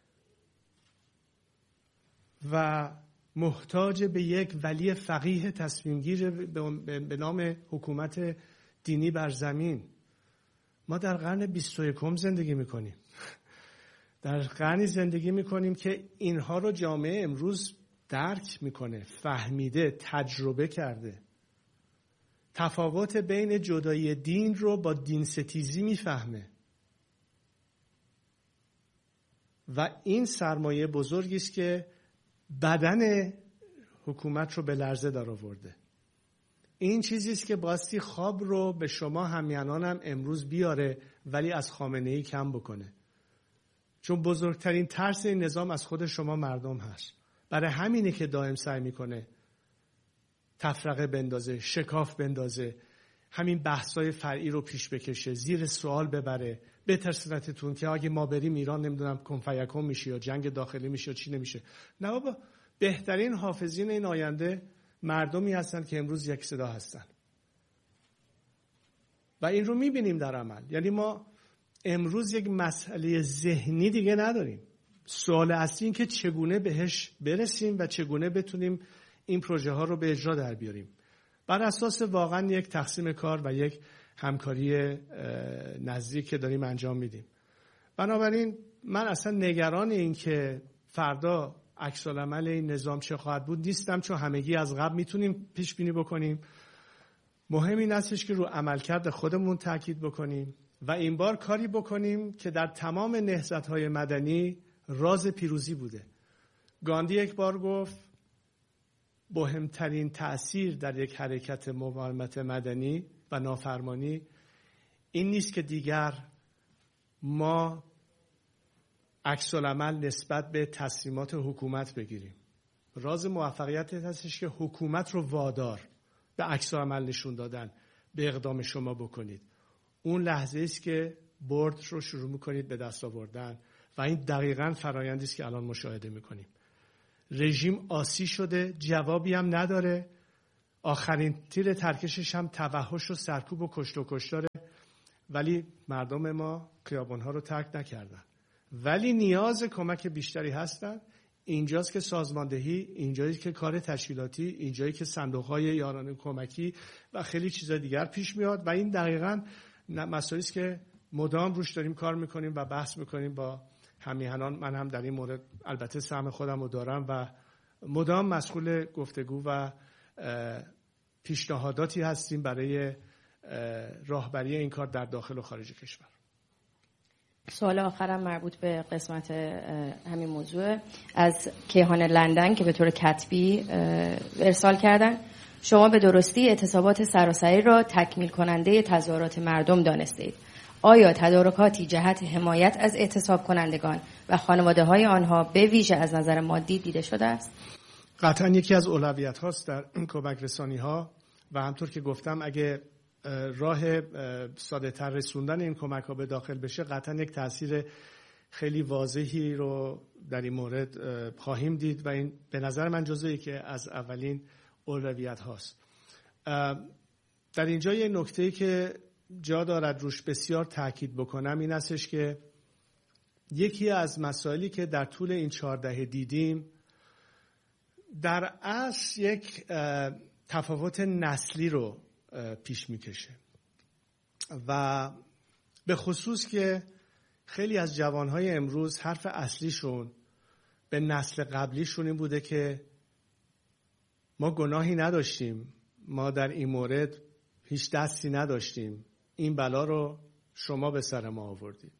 و محتاج به یک ولی فقیه تصمیم گیر به نام حکومت دینی بر زمین. ما در قرن بیست و یکم زندگی میکنیم، در قرنی زندگی میکنیم که اینها رو جامعه امروز درک میکنه، فهمیده، تجربه کرده. تفاوت بین جدایی دین رو با دین ستیزی میفهمه و این سرمایه بزرگی است که بدن حکومت رو به لرزه در آورده. این چیزی است که باستی خواب رو به شما همیهنانم امروز بیاره ولی از خامنه‌ای کم بکنه، چون بزرگترین ترس این نظام از خود شما مردم هست. برای همینه که دائم سعی میکنه تفرقه بندازه، شکاف بندازه، همین بحثای فرعی رو پیش بکشه، زیر سوال ببره، بترسونتتون که اگه ما بریم ایران نمیدونم کنفیکم میشه یا جنگ داخلی میشه یا چی نمیشه. نه بابا، بهترین حافظین این آینده مردمی هستن که امروز یک صدا هستن و این رو میبینیم در عمل. یعنی ما امروز یک مسئله ذهنی دیگه نداریم. سوال اصلی این که چگونه بهش برسیم و چگونه بتونیم این پروژه ها رو به اجرا در بیاریم بر اساس واقعا یک تقسیم کار و یک همکاری نزدیک که داریم انجام میدیم. بنابراین من اصلا نگران این که فردا عکس العمل این نظام چه خواهد بود نیستم، چون همگی از قبل میتونیم پیش بینی بکنیم. مهم این استش که رو عملکرد خودمون تاکید بکنیم و این بار کاری بکنیم که در تمام نهضت‌های مدنی راز پیروزی بوده. گاندی یک بار گفت مهمترین تأثیر در یک حرکت مقاومت مدنی و نافرمانی این نیست که دیگر ما عکس العمل نسبت به تصمیمات حکومت بگیریم. راز موفقیت هستش که حکومت رو وادار به عکس العمل نشون دادن به اقدام شما بکنید. اون لحظه است که بورد رو شروع میکنید به دست آوردن و این دقیقاً فرآیندی است که الان مشاهده میکنیم. رژیم آسی شده، جوابی هم نداره. آخرین تیر ترکشش هم توحش و سرکوب و کشت و کشتاره، ولی مردم ما خیابان‌ها رو ترک نکردن. ولی نیاز کمک بیشتری هستن. اینجاست که سازماندهی، اینجاست که کار تشکیلاتی، اینجایی که صندوق‌های یارانه کمکی و خیلی چیزا دیگر پیش میاد و این دقیقاً مسائلی است که مدام روش داریم کار میکنیم و بحث میکنیم با همیهنان. من هم در این مورد البته سهم خودم رو دارم و مدام مسئول گفتگو و پیشنهاداتی هستیم برای راهبری این کار در داخل و خارج کشور. سوال آخرم مربوط به قسمت همین موضوع از کیهان لندن که به طور کتبی ارسال کردن. شما به درستی اعتصابات سراسری را تکمیل کننده تظاهرات مردم دانستید. آیا تدارکاتی جهت حمایت از اعتصاب کنندگان و خانواده های آنها به ویژه از نظر مادی دیده شده است؟ قطعا یکی از اولویت هاست در کمک رسانی ها و همطور که گفتم اگه راه ساده تر رسوندن این کمک ها به داخل بشه قطعا یک تاثیر خیلی واضحی رو در این مورد خواهیم دید و این به نظر من جزئی که از اولین اولویت هاست. در اینجا یه نکته‌ای که جا دارد روش بسیار تاکید بکنم این استش که یکی از مسائلی که در طول این چهار دهه دیدیم در اصل یک تفاوت نسلی رو پیش میکشه و به خصوص که خیلی از جوانهای امروز حرف اصلیشون به نسل قبلیشون این بوده که ما گناهی نداشتیم، ما در این مورد هیچ دستی نداشتیم، این بلا رو شما به سر ما آوردید.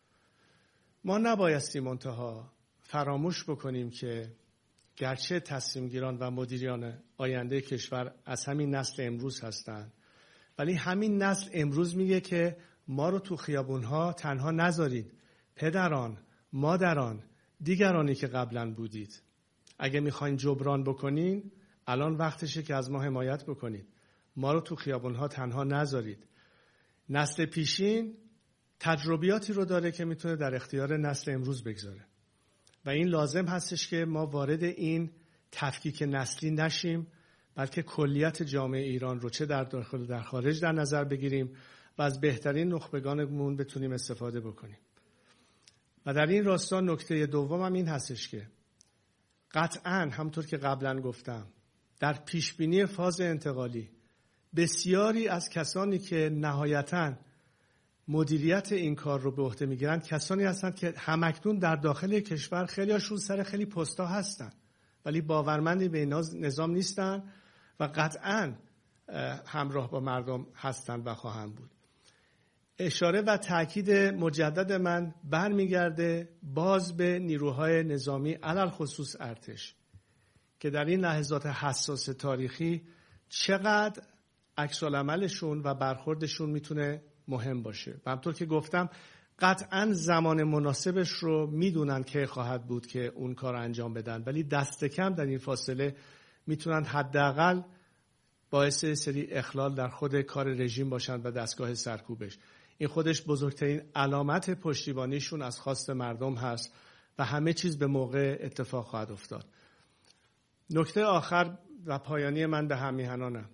ما نبایستی منتها فراموش بکنیم که گرچه تصمیم گیران و مدیران آینده کشور از همین نسل امروز هستند، ولی همین نسل امروز میگه که ما رو تو خیابونها تنها نذارید. پدران، مادران، دیگرانی که قبلا بودید، اگه میخواین جبران بکنین الان وقتشه که از ما حمایت بکنید. ما رو تو خیابونها تنها نذارید. نسل پیشین تجربیاتی رو داره که میتونه در اختیار نسل امروز بگذاره و این لازم هستش که ما وارد این تفکیک نسلی نشیم، بلکه کلیت جامعه ایران رو چه در داخل و در خارج در نظر بگیریم و از بهترین نخبگانمون بتونیم استفاده بکنیم. و در این راستا نکته دومم این هستش که قطعاً همطور که قبلا گفتم در پیشبینی فاز انتقالی بسیاری از کسانی که نهایتاً مدیریت این کار رو به عهده میگیرن کسانی هستند که همکنون در داخل کشور خیلی هاشون سر خیلی پستا هستن ولی باورمندی به این نظام نیستن و قطعاً همراه با مردم هستند و خواهند بود. اشاره و تاکید مجدد من برمیگرده باز به نیروهای نظامی علل خصوص ارتش که در این لحظات حساس تاریخی چقدر عکس العملشون و برخوردشون میتونه مهم باشه. و همطور که گفتم قطعاً زمان مناسبش رو میدونن که خواهد بود که اون کار انجام بدن، ولی دست کم در این فاصله میتونن حداقل باعث سری اخلال در خود کار رژیم باشن و دستگاه سرکوبش. این خودش بزرگترین علامت پشتیبانیشون از خواست مردم هست و همه چیز به موقع اتفاق خواهد افتاد. نکته آخر و پایانی من به همیهنانم.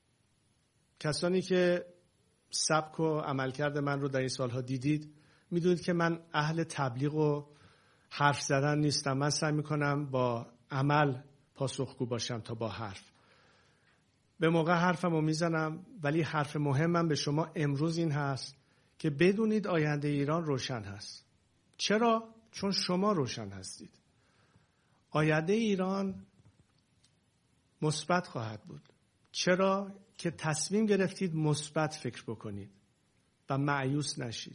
کسانی که سبک و عملکرد من رو در این سالها دیدید میدونید که من اهل تبلیغ و حرف زدن نیستم. من سعی میکنم با عمل پاسخگو باشم تا با حرف. به موقع حرفم رو میزنم، ولی حرف مهمم به شما امروز این هست که بدونید آینده ایران روشن هست. چرا؟ چون شما روشن هستید. آینده ایران مثبت خواهد بود. چرا؟ که تصمیم گرفتید مثبت فکر بکنید و مایوس نشید.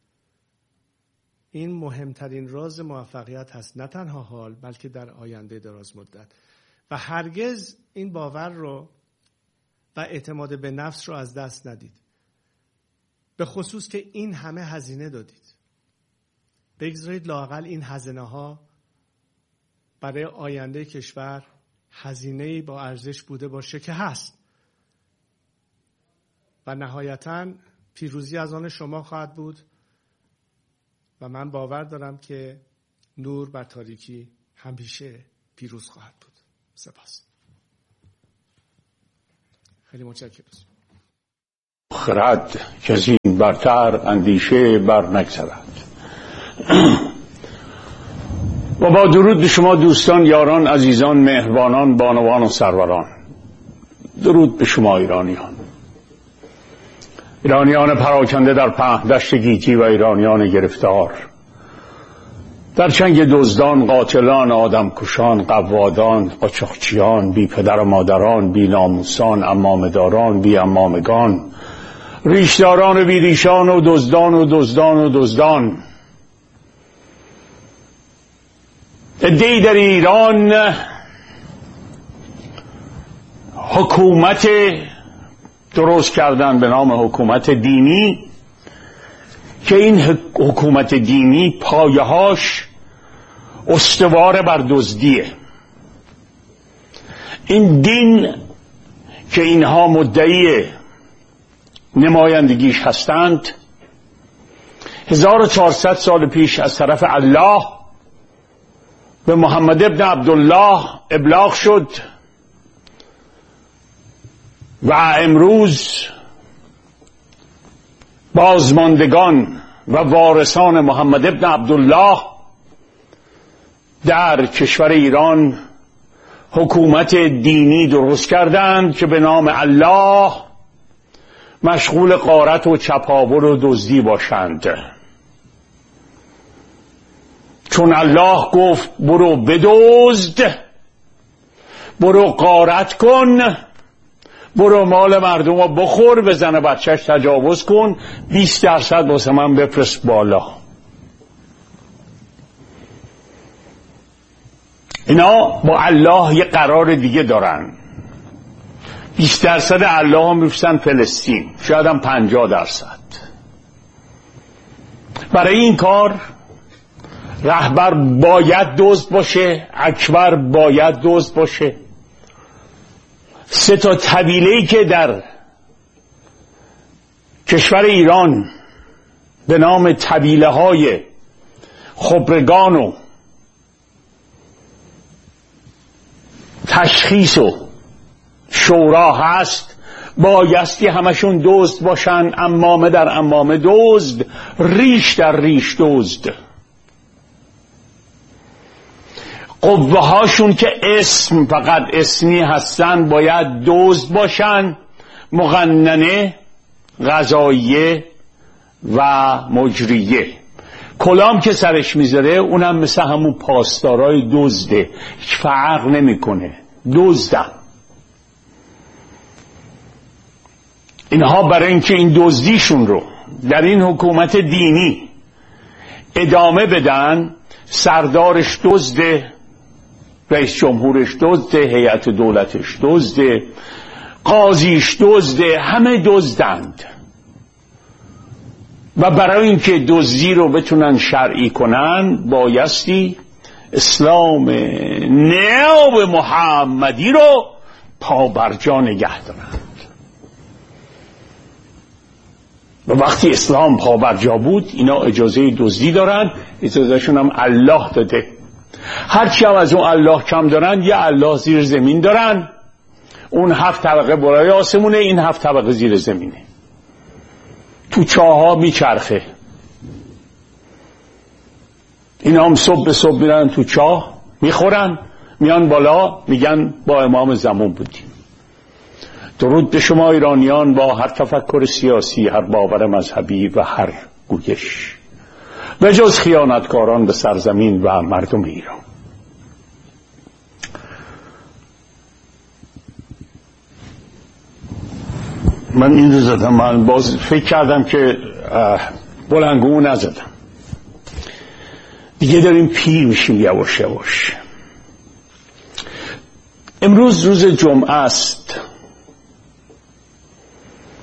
این مهمترین راز موفقیت هست، نه تنها حال بلکه در آینده دراز مدت. و هرگز این باور رو و اعتماد به نفس رو از دست ندید، به خصوص که این همه هزینه دادید. بگذارید لااقل این هزینه ها برای آینده کشور هزینه‌ای با ارزش بوده باشه که هست و نهایتاً پیروزی از آن شما خواهد بود و من باور دارم که نور بر تاریکی همیشه پیروز خواهد بود. سپاس. خیلی متشکرم. خرد که از این برتر اندیشه بر نگذرد. و با درود به شما دوستان، یاران، عزیزان، مهربانان، بانوان و سروران. درود به شما ایرانیان، ایرانیان پراکنده در پهن‌دشت گیتی و ایرانیان گرفتار در چنگ دزدان، قاتلان، آدمکشان، قوادان، قاچاقچیان، بی پدر و مادران، بی ناموسان، عمامه‌داران، بی عمامگان، ریشداران و بی ریشان و دزدان و دزدان و دزدان. عده‌ای در ایران حکومت درست کردن به نام حکومت دینی که این حکومت دینی پایه‌هاش استوار بر دزدیه. این دین که اینها مدعی نمایندگیش هستند هزار و چهارصد سال پیش از طرف الله به محمد ابن عبدالله ابلاغ شد و امروز بازماندگان و وارثان محمد ابن عبدالله در کشور ایران حکومت دینی درست کردند که به نام الله مشغول غارت و چپاول و دزدی باشند. چون الله گفت برو بدزد، برو غارت کن، برو مال مردم رو بخور، به زن بچهش تجاوز کن، بیست درصد واسه من بفرست بالا. اینا با الله یه قرار دیگه دارن. بیست درصد الله هم میفرستن فلسطین، شاید هم پنجاه درصد. برای این کار رهبر باید دزد باشه، اکبر باید دزد باشه. سه تا طبیله‌ای که در کشور ایران به نام طبیله های خبرگان و تشخیص و شورا هست بایستی همشون دزد باشن، امامه در امامه دزد، ریش در ریش دزد. قوه هاشون که اسم فقط اسمی هستن باید دزد باشن، مقننه، قضاییه و مجریه. کلام که سرش میذاره اونم مثل همون پاسدارای دزده، هیچ فرق نمیکنه، دزدن. اینها برای اینکه این دزدیشون رو در این حکومت دینی ادامه بدن، سردارش دزده، رئیس جمهورش دزده، هیئت دولتش دزده، قاضیش دزده، همه دزدند. و برای اینکه دزدی رو بتونن شرعی کنن بایستی اسلام نو محمدی رو پا بر جا نگه دارند. و وقتی اسلام پا بر جا بود اینا اجازه دزدی دارن، اجازهشون هم الله داده. هرچی هم از اون الله کم دارن یه الله زیر زمین دارن، اون هفت طبقه بالای آسمونه، این هفت طبقه زیر زمینه، تو چاها میچرخه. اینا هم صبح به صبح میرن تو چاه میخورن، میان بالا میگن با امام زمان بودیم. درود به شما ایرانیان با هر تفکر سیاسی، هر باور مذهبی و هر گویش، به جز خیانتکاران به سرزمین و مردم ایران. من این رو زدم، من باز فکر کردم که بلنگو نزدم دیگه، داریم پیر میشیم یواش یواش. امروز روز جمعه است.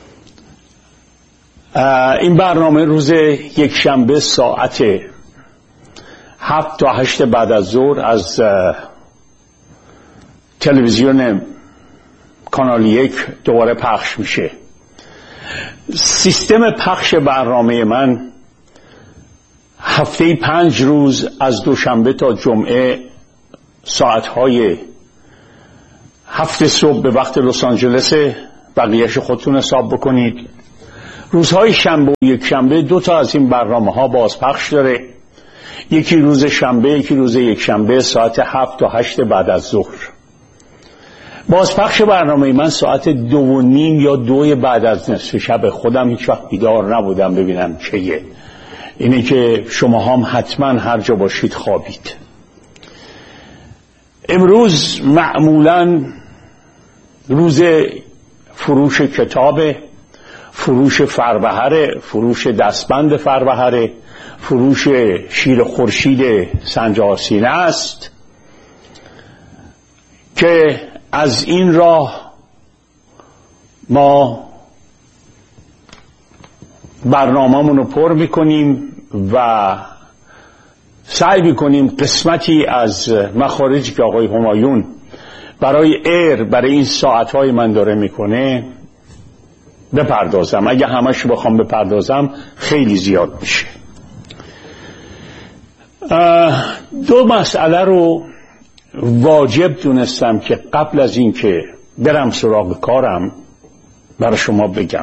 این برنامه روز یک شنبه ساعت هفت تا هشت بعد از ظهر از تلویزیون کانال یک دوباره پخش میشه. سیستم پخش برنامه من هفته پنج روز از دوشنبه تا جمعه ساعتهای هفت صبح به وقت لس آنجلس، بقیهش خودتون حساب بکنید. روزهای شنبه و یک شنبه دو تا از این برنامه ها بازپخش داره، یکی روز شنبه یکی روز یک شنبه ساعت هفت تا هشت بعد از ظهر. بازپخش برنامه من ساعت دو و نیم یا دو بعد از نصف شب. خودم هیچ وقت بیدار نبودم ببینم چیه. اینه که شما هم حتما هر جا باشید خوابید. امروز معمولا روز فروش کتاب، فروش فربهر، فروش دستبند فربهر، فروش شیر خورشید سنجارسینه است که از این راه ما برنامه‌مون رو پر میکنیم و سعی میکنیم قسمتی از مخارجی که آقای همایون برای ایر برای این ساعتهای من داره میکنه بپردازم. اگه همش بخوام بپردازم خیلی زیاد میشه. دو مسئله رو واجب دونستم که قبل از این که برم سراغ کارم برای شما بگم.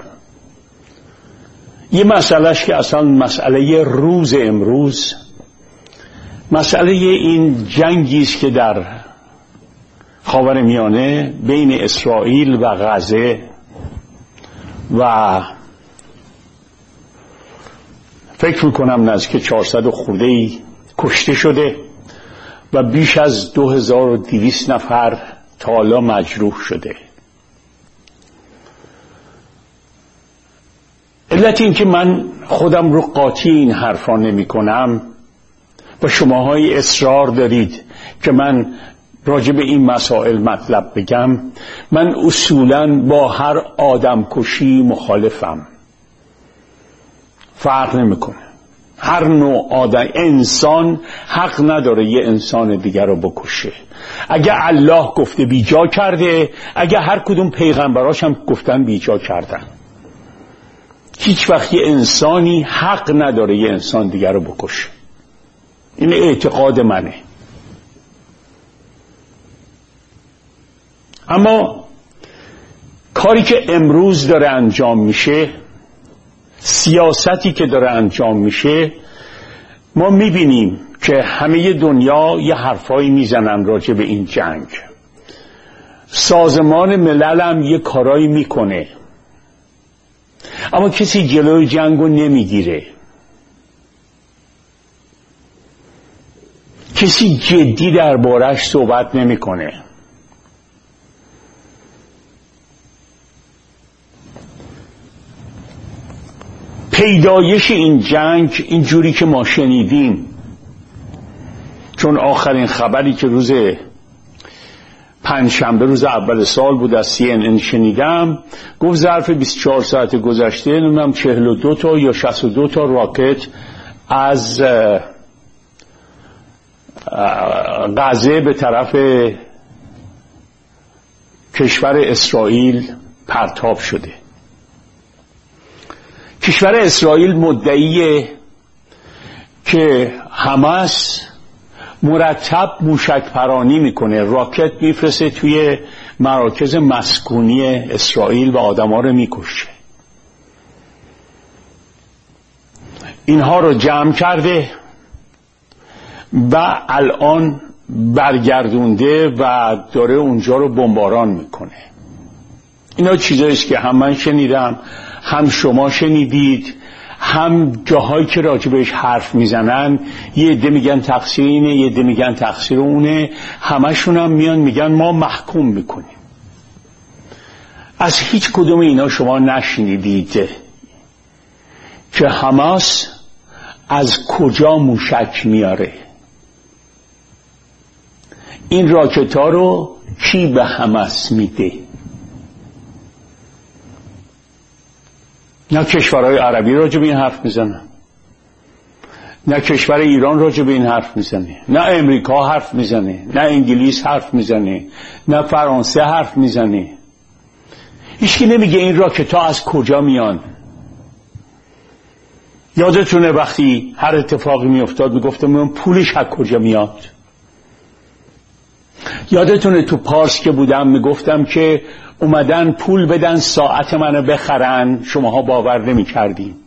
یه مسئلهش که اصلا مسئله روز امروز، مسئله این جنگی است که در خاورمیانه بین اسرائیل و غزه و فکر میکنم نزدیک چهارصد خورده ای کشته شده و بیش از دو هزار و دویست نفر تا حالا مجروح شده. علت این که من خودم رو قاطی این حرفا نمی کنم و شماهای اصرار دارید که من راجع به این مسائل مطلب بگم، من اصولاً با هر آدم کشی مخالفم. فرق نمیکنه. هر نوع آدم، انسان حق نداره یه انسان دیگر رو بکشه. اگه الله گفته بیجا کرده، اگه هر کدوم پیغمبراش هم گفتن بیجا کردن. هیچ وقت یه انسانی حق نداره یه انسان دیگر رو بکشه. این اعتقاد منه. اما کاری که امروز داره انجام میشه، سیاستی که داره انجام میشه، ما میبینیم که همه دنیا یه حرفایی میزنن راجع به این جنگ. سازمان ملل هم یه کارایی میکنه، اما کسی جلوی جنگو نمیگیره. کسی جدی دربارش صحبت نمیکنه. پیدایش این جنگ اینجوری که ما شنیدیم، چون آخرین خبری که روز پنجشنبه روز اول سال بود از سی ان ان شنیدم، گفت ظرف بیست و چهار ساعت گذشته نمیدونم چهل و دو تا یا شصت و دو تا راکت از غزه به طرف کشور اسرائیل پرتاب شده. کشور اسرائیل مدعیه که حماس مرتب موشک پرانی میکنه، راکت میفرسته توی مراکز مسکونی اسرائیل و آدما رو میکشه. اینها رو جمع کرده و الان برگردونده و داره اونجا رو بمباران میکنه. اینا چیزاییست که هم من شنیدم، هم شما شنیدید، هم جاهایی که راجبش حرف میزنن یه عده میگن تقصیر اینه، یه عده میگن تقصیر اونه، همشون هم میان میگن ما محکوم میکنیم. از هیچ کدوم اینا شما نشنیدید که حماس از کجا موشک میاره، این راکت ها رو کی به حماس میده. نه کشورهای عربی راجع به این حرف میزنن، نه کشور ایران راجع به این حرف میزنه، نه امریکا حرف میزنه، نه انگلیس حرف میزنه، نه فرانسه حرف میزنه. هیچکی نمیگه این راکت ها از کجا میان. یادتونه وقتی هر اتفاقی میافتاد میگفتم من پولش از کجا میاد؟ یادتونه تو پارس که بودم میگفتم که اومدن پول بدن ساعت منو بخرن، شماها باور نمیکردین.